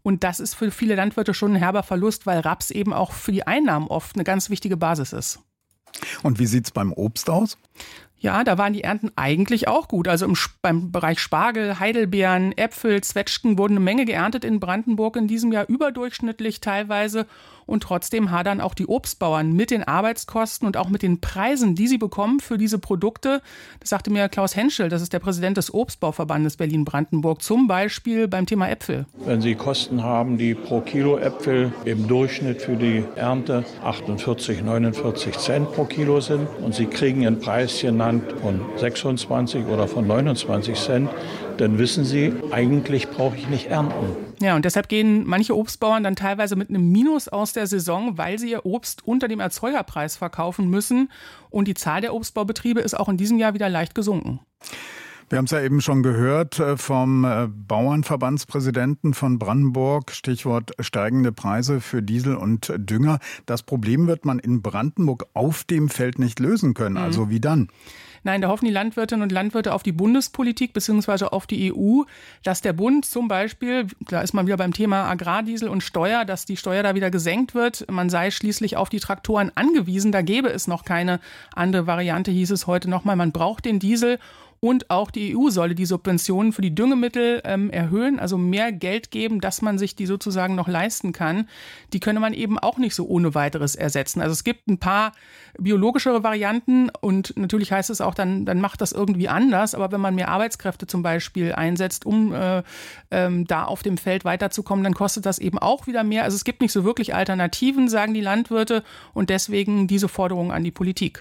Und das ist für viele Landwirte schon ein herber Verlust, weil Raps eben auch für die Einnahmen oft eine ganz wichtige Basis ist. Und wie sieht's beim Obst aus? Ja, da waren die Ernten eigentlich auch gut. Also im, beim Bereich Spargel, Heidelbeeren, Äpfel, Zwetschgen wurden eine Menge geerntet in Brandenburg in diesem Jahr, überdurchschnittlich teilweise. Und trotzdem hadern auch die Obstbauern mit den Arbeitskosten und auch mit den Preisen, die sie bekommen für diese Produkte. Das sagte mir Klaus Henschel, das ist der Präsident des Obstbauverbandes Berlin-Brandenburg, zum Beispiel beim Thema Äpfel. Wenn Sie Kosten haben, die pro Kilo Äpfel im Durchschnitt für die Ernte achtundvierzig, neunundvierzig Cent pro Kilo sind und Sie kriegen einen Preis genannt von sechsundzwanzig oder von neunundzwanzig Cent, dann wissen Sie, eigentlich brauche ich nicht ernten. Ja, und deshalb gehen manche Obstbauern dann teilweise mit einem Minus aus der Saison, weil sie ihr Obst unter dem Erzeugerpreis verkaufen müssen. Und die Zahl der Obstbaubetriebe ist auch in diesem Jahr wieder leicht gesunken. Wir haben es ja eben schon gehört vom Bauernverbandspräsidenten von Brandenburg, Stichwort steigende Preise für Diesel und Dünger. Das Problem wird man in Brandenburg auf dem Feld nicht lösen können. Mhm. Also wie dann? Nein, da hoffen die Landwirtinnen und Landwirte auf die Bundespolitik bzw. auf die E U, dass der Bund zum Beispiel, da ist man wieder beim Thema Agrardiesel und Steuer, dass die Steuer da wieder gesenkt wird. Man sei schließlich auf die Traktoren angewiesen. Da gäbe es noch keine andere Variante, hieß es heute nochmal. Man braucht den Diesel. Und auch die E U solle die Subventionen für die Düngemittel ähm, erhöhen, also mehr Geld geben, dass man sich die sozusagen noch leisten kann. Die könne man eben auch nicht so ohne weiteres ersetzen. Also es gibt ein paar biologischere Varianten und natürlich heißt es auch, dann, dann macht das irgendwie anders. Aber wenn man mehr Arbeitskräfte zum Beispiel einsetzt, um äh, ähm, da auf dem Feld weiterzukommen, dann kostet das eben auch wieder mehr. Also es gibt nicht so wirklich Alternativen, sagen die Landwirte, und deswegen diese Forderung an die Politik.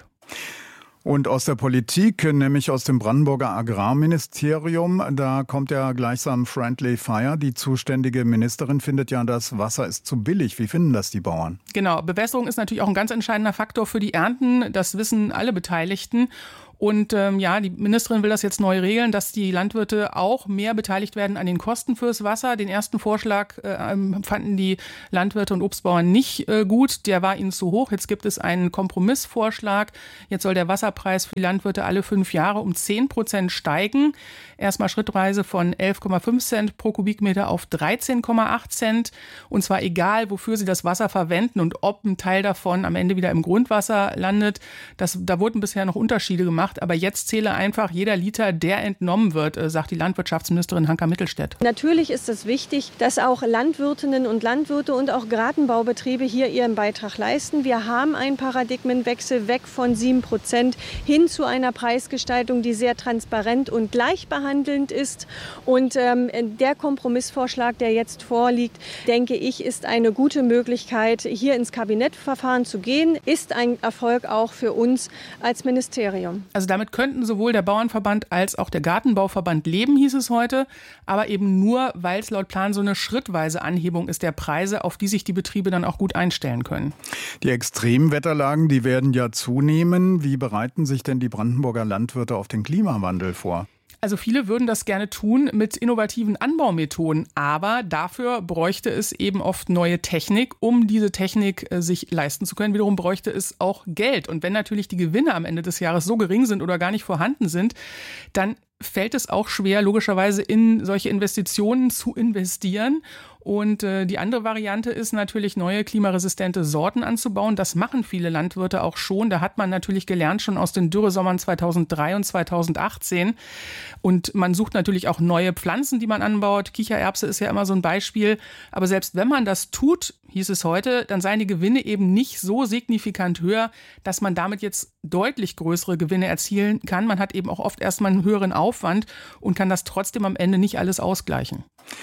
Und aus der Politik, nämlich aus dem Brandenburger Agrarministerium, da kommt ja gleichsam Friendly Fire. Die zuständige Ministerin findet ja, das Wasser ist zu billig. Wie finden das die Bauern? Genau, Bewässerung ist natürlich auch ein ganz entscheidender Faktor für die Ernten. Das wissen alle Beteiligten. Und ähm, ja, die Ministerin will das jetzt neu regeln, dass die Landwirte auch mehr beteiligt werden an den Kosten fürs Wasser. Den ersten Vorschlag äh, fanden die Landwirte und Obstbauern nicht äh, gut. Der war ihnen zu hoch. Jetzt gibt es einen Kompromissvorschlag. Jetzt soll der Wasserpreis für die Landwirte alle fünf Jahre um zehn Prozent steigen. Erstmal schrittweise von elf Komma fünf Cent pro Kubikmeter auf dreizehn Komma acht Cent. Und zwar egal, wofür sie das Wasser verwenden und ob ein Teil davon am Ende wieder im Grundwasser landet. Das, da wurden bisher noch Unterschiede gemacht. Aber jetzt zähle einfach jeder Liter, der entnommen wird, sagt die Landwirtschaftsministerin Hanka Mittelstädt. Natürlich ist es wichtig, dass auch Landwirtinnen und Landwirte und auch Gartenbaubetriebe hier ihren Beitrag leisten. Wir haben einen Paradigmenwechsel weg von sieben Prozent hin zu einer Preisgestaltung, die sehr transparent und gleichbehandelnd ist. Und ähm, der Kompromissvorschlag, der jetzt vorliegt, denke ich, ist eine gute Möglichkeit, hier ins Kabinettverfahren zu gehen, ist ein Erfolg auch für uns als Ministerium. Also damit könnten sowohl der Bauernverband als auch der Gartenbauverband leben, hieß es heute, aber eben nur, weil es laut Plan so eine schrittweise Anhebung ist der Preise, auf die sich die Betriebe dann auch gut einstellen können. Die Extremwetterlagen, die werden ja zunehmen. Wie bereiten sich denn die Brandenburger Landwirte auf den Klimawandel vor? Also viele würden das gerne tun mit innovativen Anbaumethoden, aber dafür bräuchte es eben oft neue Technik, um diese Technik äh, sich leisten zu können. Wiederum bräuchte es auch Geld. Und wenn natürlich die Gewinne am Ende des Jahres so gering sind oder gar nicht vorhanden sind, dann fällt es auch schwer, logischerweise in solche Investitionen zu investieren. Und äh, die andere Variante ist natürlich, neue klimaresistente Sorten anzubauen. Das machen viele Landwirte auch schon. Da hat man natürlich gelernt, schon aus den Dürresommern zweitausenddrei und zweitausendachtzehn. Und man sucht natürlich auch neue Pflanzen, die man anbaut. Kichererbse ist ja immer so ein Beispiel. Aber selbst wenn man das tut, hieß es heute, dann seien die Gewinne eben nicht so signifikant höher, dass man damit jetzt deutlich größere Gewinne erzielen kann. Man hat eben auch oft erstmal einen höheren Aufwand und kann das trotzdem am Ende nicht alles ausgleichen.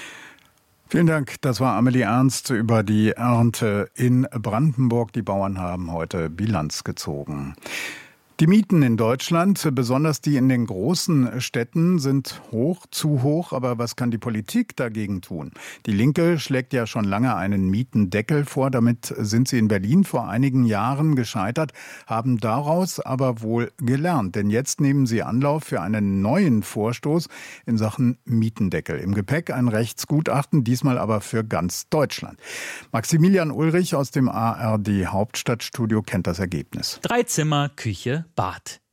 Vielen Dank. Das war Amelie Ernst über die Ernte in Brandenburg. Die Bauern haben heute Bilanz gezogen. Die Mieten in Deutschland, besonders die in den großen Städten, sind hoch, zu hoch. Aber was kann die Politik dagegen tun? Die Linke schlägt ja schon lange einen Mietendeckel vor. Damit sind sie in Berlin vor einigen Jahren gescheitert, haben daraus aber wohl gelernt. Denn jetzt nehmen sie Anlauf für einen neuen Vorstoß in Sachen Mietendeckel. Im Gepäck ein Rechtsgutachten, diesmal aber für ganz Deutschland. Maximilian Ulrich aus dem A R D Hauptstadtstudio kennt das Ergebnis. Drei Zimmer, Küche, Bad.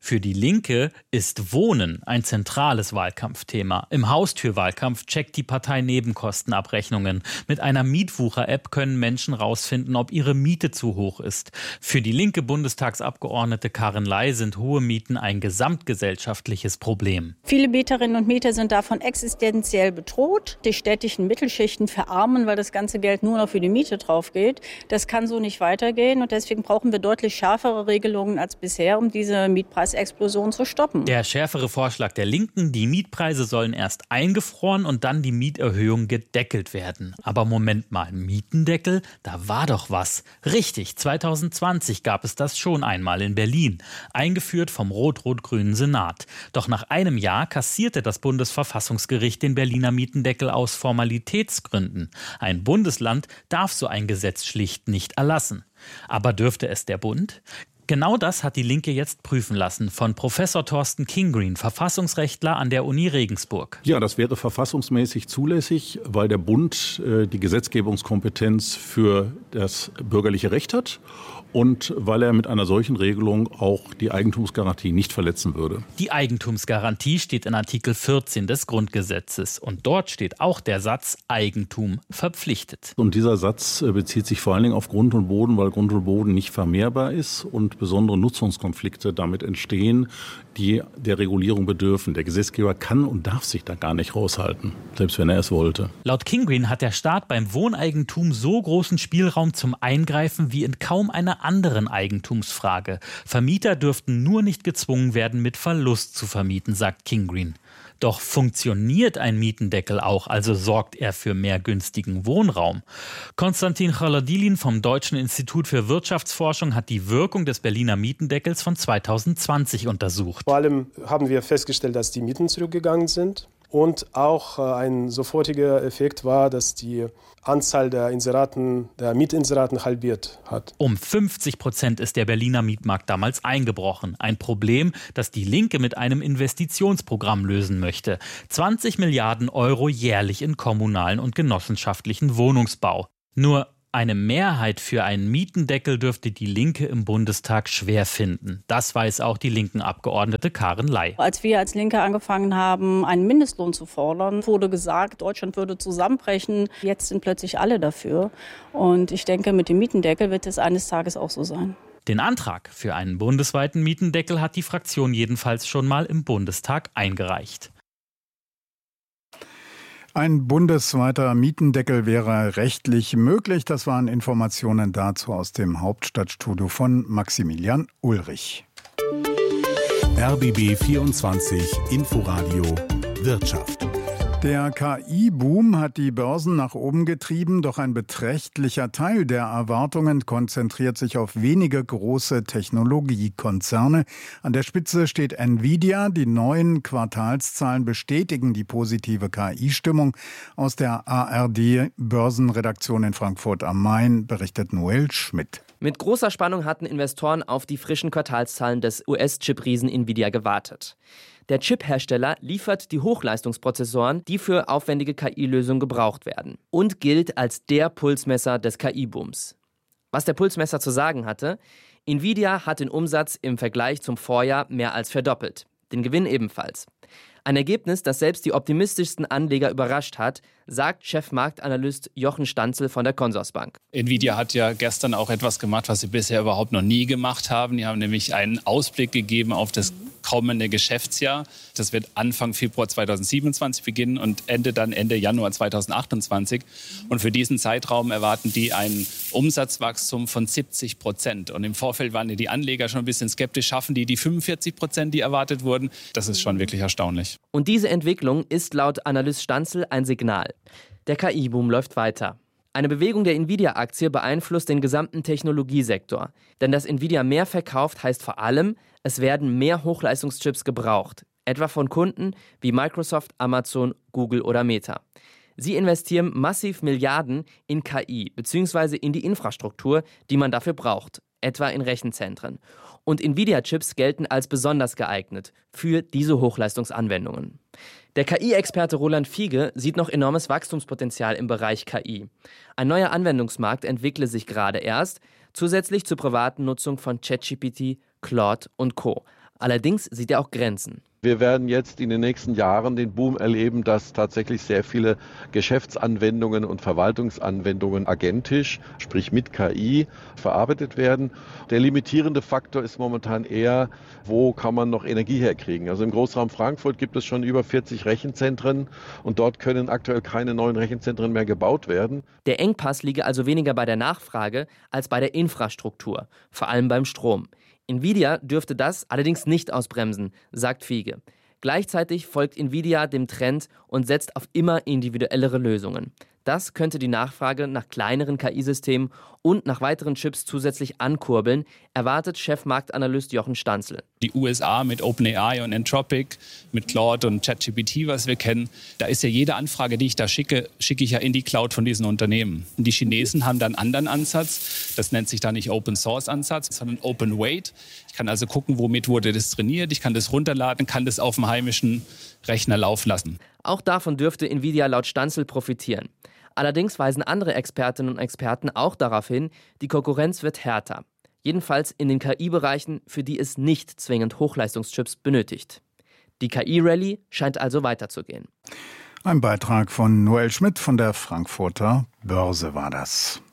Für die Linke ist Wohnen ein zentrales Wahlkampfthema. Im Haustürwahlkampf checkt die Partei Nebenkostenabrechnungen. Mit einer Mietwucher-App können Menschen rausfinden, ob ihre Miete zu hoch ist. Für die linke Bundestagsabgeordnete Karin Ley sind hohe Mieten ein gesamtgesellschaftliches Problem. Viele Mieterinnen und Mieter sind davon existenziell bedroht. Die städtischen Mittelschichten verarmen, weil das ganze Geld nur noch für die Miete drauf geht. Das kann so nicht weitergehen und deswegen brauchen wir deutlich schärfere Regelungen als bisher, um diese Mietpreise Explosion zu stoppen. Der schärfere Vorschlag der Linken, die Mietpreise sollen erst eingefroren und dann die Mieterhöhung gedeckelt werden. Aber Moment mal, Mietendeckel? Da war doch was. Richtig, zwanzig zwanzig gab es das schon einmal in Berlin, eingeführt vom rot-rot-grünen Senat. Doch nach einem Jahr kassierte das Bundesverfassungsgericht den Berliner Mietendeckel aus Formalitätsgründen. Ein Bundesland darf so ein Gesetz schlicht nicht erlassen. Aber dürfte es der Bund? Genau das hat die Linke jetzt prüfen lassen von Professor Thorsten Kingreen, Verfassungsrechtler an der Uni Regensburg. Ja, das wäre verfassungsmäßig zulässig, weil der Bund äh, die Gesetzgebungskompetenz für das bürgerliche Recht hat und weil er mit einer solchen Regelung auch die Eigentumsgarantie nicht verletzen würde. Die Eigentumsgarantie steht in Artikel vierzehn des Grundgesetzes und dort steht auch der Satz Eigentum verpflichtet. Und dieser Satz äh, bezieht sich vor allen Dingen auf Grund und Boden, weil Grund und Boden nicht vermehrbar ist und besondere Nutzungskonflikte damit entstehen, die der Regulierung bedürfen. Der Gesetzgeber kann und darf sich da gar nicht raushalten, selbst wenn er es wollte. Laut Kingreen hat der Staat beim Wohneigentum so großen Spielraum zum Eingreifen wie in kaum einer anderen Eigentumsfrage. Vermieter dürften nur nicht gezwungen werden, mit Verlust zu vermieten, sagt Kingreen. Doch funktioniert ein Mietendeckel auch, also sorgt er für mehr günstigen Wohnraum? Konstantin Chaladilin vom Deutschen Institut für Wirtschaftsforschung hat die Wirkung des Berliner Mietendeckels von zwanzig zwanzig untersucht. Vor allem haben wir festgestellt, dass die Mieten zurückgegangen sind. Und auch ein sofortiger Effekt war, dass die Anzahl der Inseraten, der Mietinseraten halbiert hat. Um fünfzig Prozent ist der Berliner Mietmarkt damals eingebrochen. Ein Problem, das die Linke mit einem Investitionsprogramm lösen möchte. zwanzig Milliarden Euro jährlich in kommunalen und genossenschaftlichen Wohnungsbau. Nur eine Mehrheit für einen Mietendeckel dürfte die Linke im Bundestag schwer finden. Das weiß auch die linken Abgeordnete Karin Ley. Als wir als Linke angefangen haben, einen Mindestlohn zu fordern, wurde gesagt, Deutschland würde zusammenbrechen. Jetzt sind plötzlich alle dafür. Und ich denke, mit dem Mietendeckel wird es eines Tages auch so sein. Den Antrag für einen bundesweiten Mietendeckel hat die Fraktion jedenfalls schon mal im Bundestag eingereicht. Ein bundesweiter Mietendeckel wäre rechtlich möglich. Das waren Informationen dazu aus dem Hauptstadtstudio von Maximilian Ulrich. R B B vierundzwanzig Inforadio Wirtschaft. Der K I-Boom hat die Börsen nach oben getrieben, doch ein beträchtlicher Teil der Erwartungen konzentriert sich auf wenige große Technologiekonzerne. An der Spitze steht Nvidia. Die neuen Quartalszahlen bestätigen die positive K I-Stimmung. Aus der A R D-Börsenredaktion in Frankfurt am Main berichtet Noel Schmidt. Mit großer Spannung hatten Investoren auf die frischen Quartalszahlen des U S-Chip-Riesen Nvidia gewartet. Der Chip-Hersteller liefert die Hochleistungsprozessoren, die für aufwendige K I-Lösungen gebraucht werden und gilt als der Pulsmesser des K I-Booms. Was der Pulsmesser zu sagen hatte: Nvidia hat den Umsatz im Vergleich zum Vorjahr mehr als verdoppelt, den Gewinn ebenfalls. Ein Ergebnis, das selbst die optimistischsten Anleger überrascht hat, sagt Chefmarktanalyst Jochen Stanzel von der Consorsbank. Nvidia hat ja gestern auch etwas gemacht, was sie bisher überhaupt noch nie gemacht haben. Die haben nämlich einen Ausblick gegeben auf das kommende Geschäftsjahr. Das wird Anfang Februar zweitausendsiebenundzwanzig beginnen und endet dann Ende Januar zweitausendachtundzwanzig. Und für diesen Zeitraum erwarten die ein Umsatzwachstum von siebzig Prozent. Und im Vorfeld waren die Anleger schon ein bisschen skeptisch. Schaffen die die fünfundvierzig Prozent, die erwartet wurden? Das ist schon wirklich erstaunlich. Und diese Entwicklung ist laut Analyst Stanzel ein Signal. Der K I-Boom läuft weiter. Eine Bewegung der Nvidia-Aktie beeinflusst den gesamten Technologiesektor. Denn dass Nvidia mehr verkauft, heißt vor allem, es werden mehr Hochleistungschips gebraucht. Etwa von Kunden wie Microsoft, Amazon, Google oder Meta. Sie investieren massiv Milliarden in K I bzw. in die Infrastruktur, die man dafür braucht. Etwa in Rechenzentren. Und Nvidia-Chips gelten als besonders geeignet für diese Hochleistungsanwendungen. Der K I-Experte Roland Fiege sieht noch enormes Wachstumspotenzial im Bereich K I. Ein neuer Anwendungsmarkt entwickle sich gerade erst, zusätzlich zur privaten Nutzung von ChatGPT, Claude und Co. Allerdings sieht er auch Grenzen. Wir werden jetzt in den nächsten Jahren den Boom erleben, dass tatsächlich sehr viele Geschäftsanwendungen und Verwaltungsanwendungen agentisch, sprich mit K I, verarbeitet werden. Der limitierende Faktor ist momentan eher, wo kann man noch Energie herkriegen. Also im Großraum Frankfurt gibt es schon über vierzig Rechenzentren und dort können aktuell keine neuen Rechenzentren mehr gebaut werden. Der Engpass liege also weniger bei der Nachfrage als bei der Infrastruktur, vor allem beim Strom. Nvidia dürfte das allerdings nicht ausbremsen, sagt Fiege. Gleichzeitig folgt Nvidia dem Trend und setzt auf immer individuellere Lösungen. Das könnte die Nachfrage nach kleineren K I-Systemen und nach weiteren Chips zusätzlich ankurbeln, erwartet Chefmarktanalyst Jochen Stanzel. Die U S A mit OpenAI und Anthropic, mit Claude und ChatGPT, was wir kennen, da ist ja jede Anfrage, die ich da schicke, schicke ich ja in die Cloud von diesen Unternehmen. Und die Chinesen haben da einen anderen Ansatz. Das nennt sich da nicht Open-Source-Ansatz, sondern Open-Weight. Ich kann also gucken, womit wurde das trainiert. Ich kann das runterladen, kann das auf dem heimischen Rechner laufen lassen. Auch davon dürfte Nvidia laut Stanzel profitieren. Allerdings weisen andere Expertinnen und Experten auch darauf hin, die Konkurrenz wird härter. Jedenfalls in den K I-Bereichen, für die es nicht zwingend Hochleistungschips benötigt. Die K I-Rallye scheint also weiterzugehen. Ein Beitrag von Noel Schmidt von der Frankfurter Börse war das.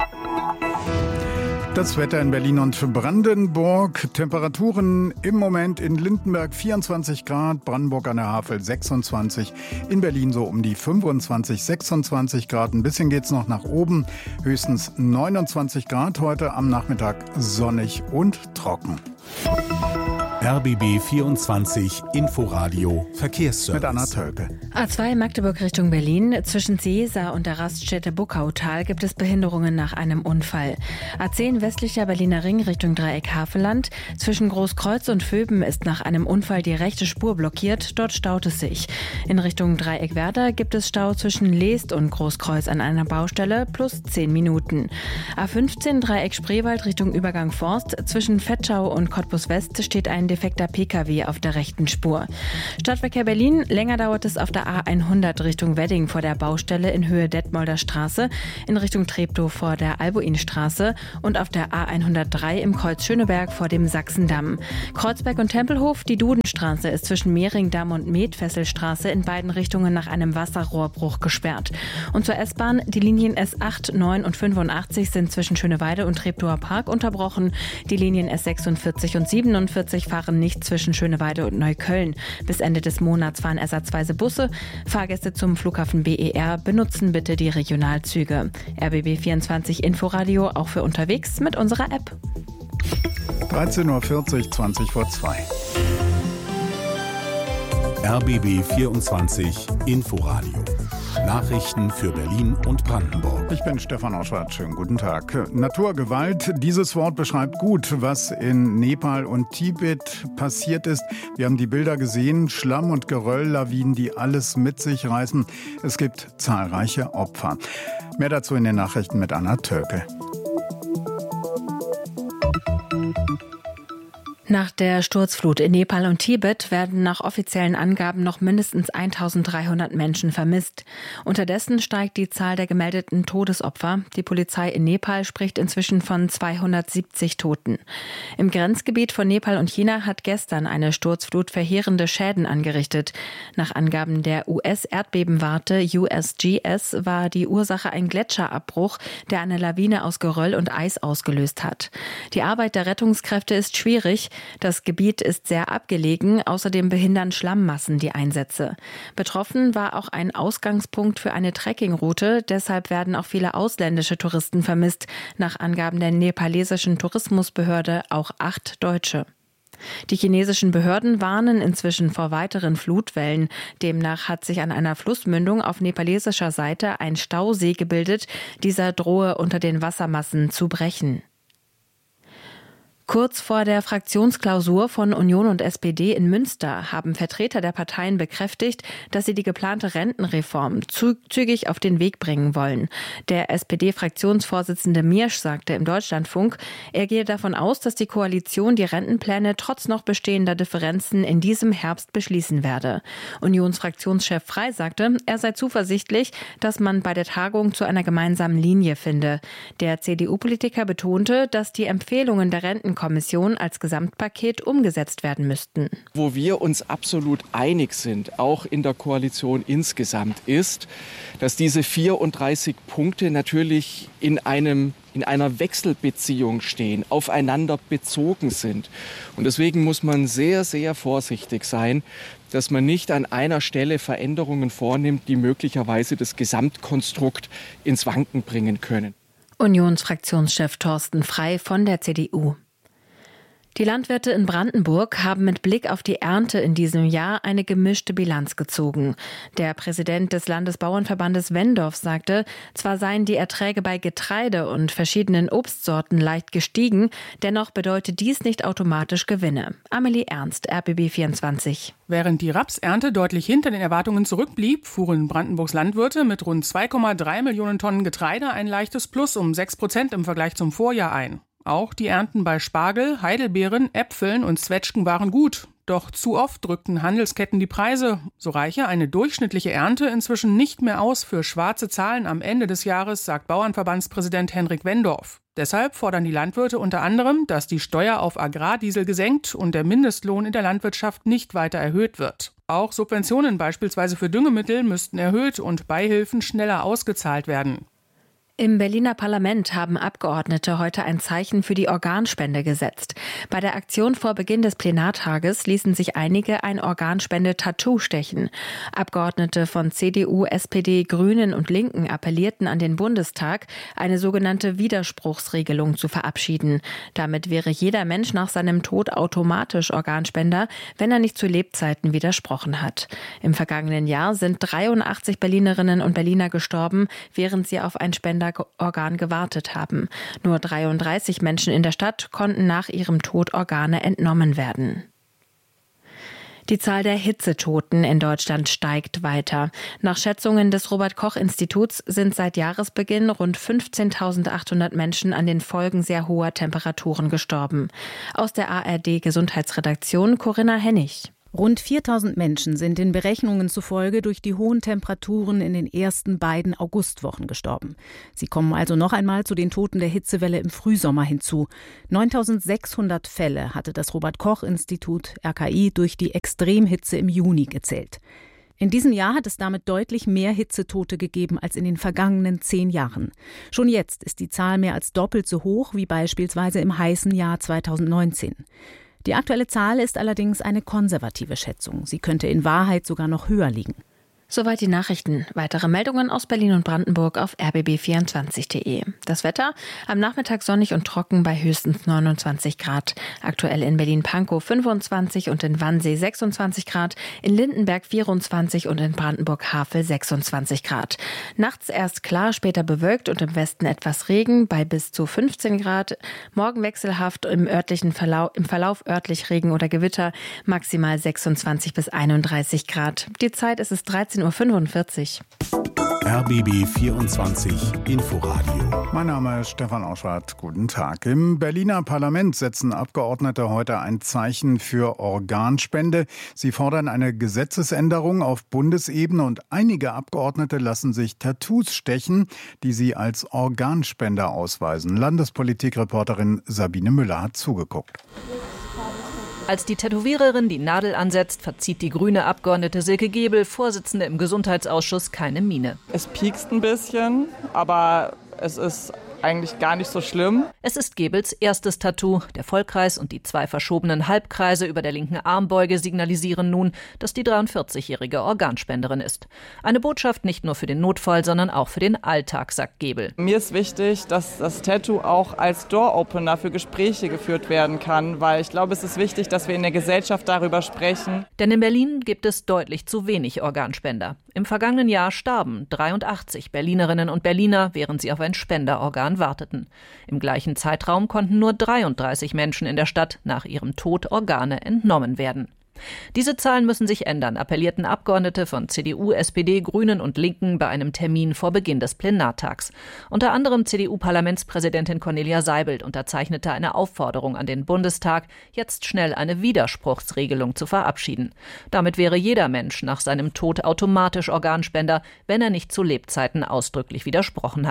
Das Wetter in Berlin und Brandenburg. Temperaturen im Moment in Lindenberg vierundzwanzig Grad, Brandenburg an der Havel sechsundzwanzig, in Berlin so um die fünfundzwanzig, sechsundzwanzig Grad. Ein bisschen geht's noch nach oben, höchstens neunundzwanzig Grad, heute am Nachmittag sonnig und trocken. R B B vierundzwanzig Inforadio Verkehrsservice. Mit Anna Tölke. A zwei Magdeburg Richtung Berlin. Zwischen Seesa und der Raststätte Buckautal gibt es Behinderungen nach einem Unfall. A zehn westlicher Berliner Ring Richtung Dreieck Havelland. Zwischen Großkreuz und Vöben ist nach einem Unfall die rechte Spur blockiert. Dort staut es sich. In Richtung Dreieck Werder gibt es Stau zwischen Leest und Großkreuz an einer Baustelle plus zehn Minuten. A fünfzehn Dreieck Spreewald Richtung Übergang Forst. Zwischen Vetschau und Cottbus West steht ein defekter P K W auf der rechten Spur. Stadtverkehr Berlin, länger dauert es auf der A hundert Richtung Wedding vor der Baustelle in Höhe Detmolder Straße, in Richtung Treptow vor der Albuinstraße und auf der A hundertdrei im Kreuz Schöneberg vor dem Sachsendamm. Kreuzberg und Tempelhof, die Dudenstraße ist zwischen Mehringdamm und Metfesselstraße in beiden Richtungen nach einem Wasserrohrbruch gesperrt. Und zur S-Bahn, die Linien S acht, neun und fünfundachtzig sind zwischen Schöneweide und Treptower Park unterbrochen. Die Linien S sechsundvierzig und siebenundvierzig fahren nicht zwischen Schöneweide und Neukölln. Bis Ende des Monats fahren ersatzweise Busse. Fahrgäste zum Flughafen B E R benutzen bitte die Regionalzüge. R B B vierundzwanzig Inforadio auch für unterwegs mit unserer App. dreizehn Uhr vierzig, zwanzig vor zwei. R B B vierundzwanzig Inforadio. Nachrichten für Berlin und Brandenburg. Ich bin Stefan Oschwart. Schönen guten Tag. Naturgewalt, dieses Wort beschreibt gut, was in Nepal und Tibet passiert ist. Wir haben die Bilder gesehen, Schlamm- und Gerölllawinen, die alles mit sich reißen. Es gibt zahlreiche Opfer. Mehr dazu in den Nachrichten mit Anna Tölke. Nach der Sturzflut in Nepal und Tibet werden nach offiziellen Angaben noch mindestens eintausenddreihundert Menschen vermisst. Unterdessen steigt die Zahl der gemeldeten Todesopfer. Die Polizei in Nepal spricht inzwischen von zweihundertsiebzig Toten. Im Grenzgebiet von Nepal und China hat gestern eine Sturzflut verheerende Schäden angerichtet. Nach Angaben der U S-Erdbebenwarte U S G S war die Ursache ein Gletscherabbruch, der eine Lawine aus Geröll und Eis ausgelöst hat. Die Arbeit der Rettungskräfte ist schwierig. Das Gebiet ist sehr abgelegen, außerdem behindern Schlammmassen die Einsätze. Betroffen war auch ein Ausgangspunkt für eine Trekkingroute, deshalb werden auch viele ausländische Touristen vermisst, nach Angaben der nepalesischen Tourismusbehörde auch acht Deutsche. Die chinesischen Behörden warnen inzwischen vor weiteren Flutwellen. Demnach hat sich an einer Flussmündung auf nepalesischer Seite ein Stausee gebildet, dieser drohe unter den Wassermassen zu brechen. Kurz vor der Fraktionsklausur von Union und S P D in Münster haben Vertreter der Parteien bekräftigt, dass sie die geplante Rentenreform zügig auf den Weg bringen wollen. Der S P D-Fraktionsvorsitzende Miersch sagte im Deutschlandfunk, er gehe davon aus, dass die Koalition die Rentenpläne trotz noch bestehender Differenzen in diesem Herbst beschließen werde. Unionsfraktionschef Frey sagte, er sei zuversichtlich, dass man bei der Tagung zu einer gemeinsamen Linie finde. Der C D U-Politiker betonte, dass die Empfehlungen der Renten Expertenkommission als Gesamtpaket umgesetzt werden müssten. Wo wir uns absolut einig sind, auch in der Koalition insgesamt, ist, dass diese vierunddreißig Punkte natürlich in einem in einer Wechselbeziehung stehen, aufeinander bezogen sind. Und deswegen muss man sehr, sehr vorsichtig sein, dass man nicht an einer Stelle Veränderungen vornimmt, die möglicherweise das Gesamtkonstrukt ins Wanken bringen können. Unionsfraktionschef Thorsten Frey von der C D U. Die Landwirte in Brandenburg haben mit Blick auf die Ernte in diesem Jahr eine gemischte Bilanz gezogen. Der Präsident des Landesbauernverbandes Wendorf sagte, zwar seien die Erträge bei Getreide und verschiedenen Obstsorten leicht gestiegen, dennoch bedeutet dies nicht automatisch Gewinne. Amelie Ernst, R B B vierundzwanzig. Während die Rapsernte deutlich hinter den Erwartungen zurückblieb, fuhren Brandenburgs Landwirte mit rund zwei Komma drei Millionen Tonnen Getreide ein leichtes Plus um sechs Prozent im Vergleich zum Vorjahr ein. Auch die Ernten bei Spargel, Heidelbeeren, Äpfeln und Zwetschgen waren gut. Doch zu oft drückten Handelsketten die Preise. So reiche eine durchschnittliche Ernte inzwischen nicht mehr aus für schwarze Zahlen am Ende des Jahres, sagt Bauernverbandspräsident Henrik Wendorf. Deshalb fordern die Landwirte unter anderem, dass die Steuer auf Agrardiesel gesenkt und der Mindestlohn in der Landwirtschaft nicht weiter erhöht wird. Auch Subventionen beispielsweise für Düngemittel müssten erhöht und Beihilfen schneller ausgezahlt werden. Im Berliner Parlament haben Abgeordnete heute ein Zeichen für die Organspende gesetzt. Bei der Aktion vor Beginn des Plenartages ließen sich einige ein Organspende-Tattoo stechen. Abgeordnete von C D U, S P D, Grünen und Linken appellierten an den Bundestag, eine sogenannte Widerspruchsregelung zu verabschieden. Damit wäre jeder Mensch nach seinem Tod automatisch Organspender, wenn er nicht zu Lebzeiten widersprochen hat. Im vergangenen Jahr sind dreiundachtzig Berlinerinnen und Berliner gestorben, während sie auf ein Spender Organ gewartet haben. Nur dreiunddreißig Menschen in der Stadt konnten nach ihrem Tod Organe entnommen werden. Die Zahl der Hitzetoten in Deutschland steigt weiter. Nach Schätzungen des Robert-Koch-Instituts sind seit Jahresbeginn rund fünfzehntausendachthundert Menschen an den Folgen sehr hoher Temperaturen gestorben. Aus der A R D-Gesundheitsredaktion Corinna Hennig. Rund viertausend Menschen sind den Berechnungen zufolge durch die hohen Temperaturen in den ersten beiden Augustwochen gestorben. Sie kommen also noch einmal zu den Toten der Hitzewelle im Frühsommer hinzu. neuntausendsechshundert Fälle hatte das Robert-Koch-Institut R K I durch die Extremhitze im Juni gezählt. In diesem Jahr hat es damit deutlich mehr Hitzetote gegeben als in den vergangenen zehn Jahren. Schon jetzt ist die Zahl mehr als doppelt so hoch wie beispielsweise im heißen Jahr zweitausendneunzehn. Die aktuelle Zahl ist allerdings eine konservative Schätzung. Sie könnte in Wahrheit sogar noch höher liegen. Soweit die Nachrichten. Weitere Meldungen aus Berlin und Brandenburg auf r b b vierundzwanzig punkt de. Das Wetter: am Nachmittag sonnig und trocken bei höchstens neunundzwanzig Grad. Aktuell in Berlin-Pankow fünfundzwanzig und in Wannsee sechsundzwanzig Grad, in Lindenberg vierundzwanzig und in Brandenburg-Havel sechsundzwanzig Grad. Nachts erst klar, später bewölkt und im Westen etwas Regen bei bis zu fünfzehn Grad. Morgen wechselhaft, im örtlichen Verlauf, im Verlauf örtlich Regen oder Gewitter, maximal sechsundzwanzig bis einunddreißig Grad. Die Zeit ist es dreizehn Uhr fünfundvierzig. R B B vierundzwanzig Inforadio. Mein Name ist Stefan Auschwart. Guten Tag. Im Berliner Parlament setzen Abgeordnete heute ein Zeichen für Organspende. Sie fordern eine Gesetzesänderung auf Bundesebene und einige Abgeordnete lassen sich Tattoos stechen, die sie als Organspender ausweisen. Landespolitikreporterin Sabine Müller hat zugeguckt. Als die Tätowiererin die Nadel ansetzt, verzieht die grüne Abgeordnete Silke Gebel, Vorsitzende im Gesundheitsausschuss, keine Miene. Es piekst ein bisschen, aber es ist eigentlich gar nicht so schlimm. Es ist Gebels erstes Tattoo. Der Vollkreis und die zwei verschobenen Halbkreise über der linken Armbeuge signalisieren nun, dass die dreiundvierzigjährige Organspenderin ist. Eine Botschaft nicht nur für den Notfall, sondern auch für den Alltag, sagt Gebel. Mir ist wichtig, dass das Tattoo auch als Door-Opener für Gespräche geführt werden kann, weil ich glaube, es ist wichtig, dass wir in der Gesellschaft darüber sprechen. Denn in Berlin gibt es deutlich zu wenig Organspender. Im vergangenen Jahr starben dreiundachtzig Berlinerinnen und Berliner, während sie auf ein Spenderorgan warteten. Im gleichen Zeitraum konnten nur dreiunddreißig Menschen in der Stadt nach ihrem Tod Organe entnommen werden. Diese Zahlen müssen sich ändern, appellierten Abgeordnete von C D U, S P D, Grünen und Linken bei einem Termin vor Beginn des Plenartags. Unter anderem C D U-Parlamentspräsidentin Cornelia Seibelt unterzeichnete eine Aufforderung an den Bundestag, jetzt schnell eine Widerspruchsregelung zu verabschieden. Damit wäre jeder Mensch nach seinem Tod automatisch Organspender, wenn er nicht zu Lebzeiten ausdrücklich widersprochen hat.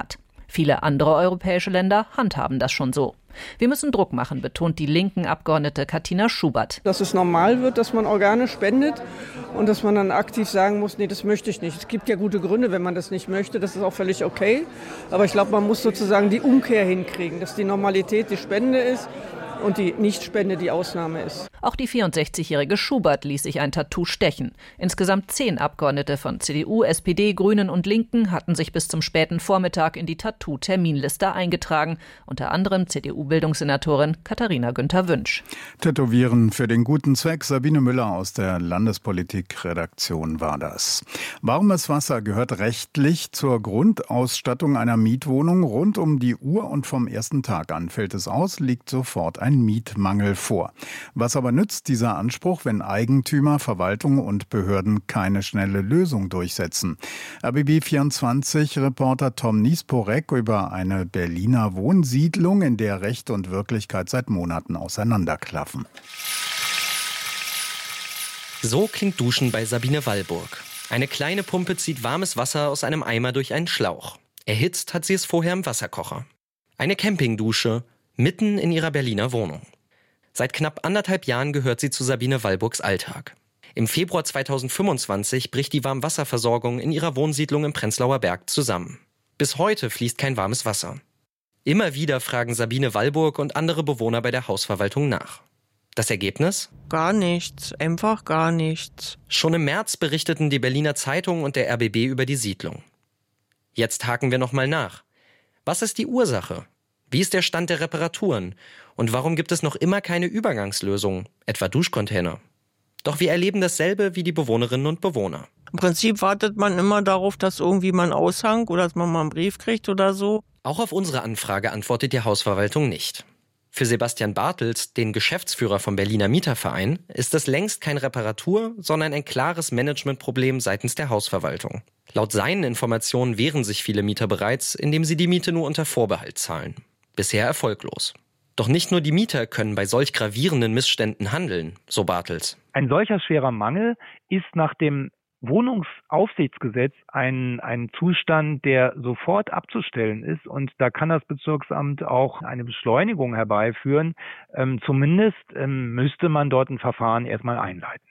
Viele andere europäische Länder handhaben das schon so. Wir müssen Druck machen, betont die linken Abgeordnete Katina Schubert. Dass es normal wird, dass man Organe spendet und dass man dann aktiv sagen muss, nee, das möchte ich nicht. Es gibt ja gute Gründe, wenn man das nicht möchte, das ist auch völlig okay. Aber ich glaube, man muss sozusagen die Umkehr hinkriegen, dass die Normalität die Spende ist und die Nichtspende die Ausnahme ist. Auch die vierundsechzigjährige Schubert ließ sich ein Tattoo stechen. Insgesamt zehn Abgeordnete von C D U, S P D, Grünen und Linken hatten sich bis zum späten Vormittag in die Tattoo-Terminliste eingetragen. Unter anderem C D U-Bildungssenatorin Katharina Günther-Wünsch. Tätowieren für den guten Zweck. Sabine Müller aus der Landespolitik-Redaktion war das. Warmes Wasser gehört rechtlich zur Grundausstattung einer Mietwohnung rund um die Uhr und vom ersten Tag an. Fällt es aus, liegt sofort ein Mietmangel vor. Was aber nützt dieser Anspruch, wenn Eigentümer, Verwaltung und Behörden keine schnelle Lösung durchsetzen? R B B vierundzwanzig-Reporter Tom Niesporek über eine Berliner Wohnsiedlung, in der Recht und Wirklichkeit seit Monaten auseinanderklaffen. So klingt Duschen bei Sabine Wallburg. Eine kleine Pumpe zieht warmes Wasser aus einem Eimer durch einen Schlauch. Erhitzt hat sie es vorher im Wasserkocher. Eine Campingdusche mitten in ihrer Berliner Wohnung. Seit knapp anderthalb Jahren gehört sie zu Sabine Wallburgs Alltag. Im Februar zweitausendfünfundzwanzig bricht die Warmwasserversorgung in ihrer Wohnsiedlung im Prenzlauer Berg zusammen. Bis heute fließt kein warmes Wasser. Immer wieder fragen Sabine Wallburg und andere Bewohner bei der Hausverwaltung nach. Das Ergebnis? Gar nichts, einfach gar nichts. Schon im März berichteten die Berliner Zeitung und der R B B über die Siedlung. Jetzt haken wir nochmal nach. Was ist die Ursache? Wie ist der Stand der Reparaturen? Und warum gibt es noch immer keine Übergangslösung, etwa Duschcontainer? Doch wir erleben dasselbe wie die Bewohnerinnen und Bewohner. Im Prinzip wartet man immer darauf, dass irgendwie mal ein Aushang oder dass man mal einen Brief kriegt oder so. Auch auf unsere Anfrage antwortet die Hausverwaltung nicht. Für Sebastian Bartels, den Geschäftsführer vom Berliner Mieterverein, ist das längst kein Reparatur, sondern ein klares Managementproblem seitens der Hausverwaltung. Laut seinen Informationen wehren sich viele Mieter bereits, indem sie die Miete nur unter Vorbehalt zahlen. Bisher erfolglos. Doch nicht nur die Mieter können bei solch gravierenden Missständen handeln, so Bartels. Ein solcher schwerer Mangel ist nach dem Wohnungsaufsichtsgesetz ein, ein Zustand, der sofort abzustellen ist. Und da kann das Bezirksamt auch eine Beschleunigung herbeiführen. Ähm, zumindest ähm, müsste man dort ein Verfahren erstmal einleiten.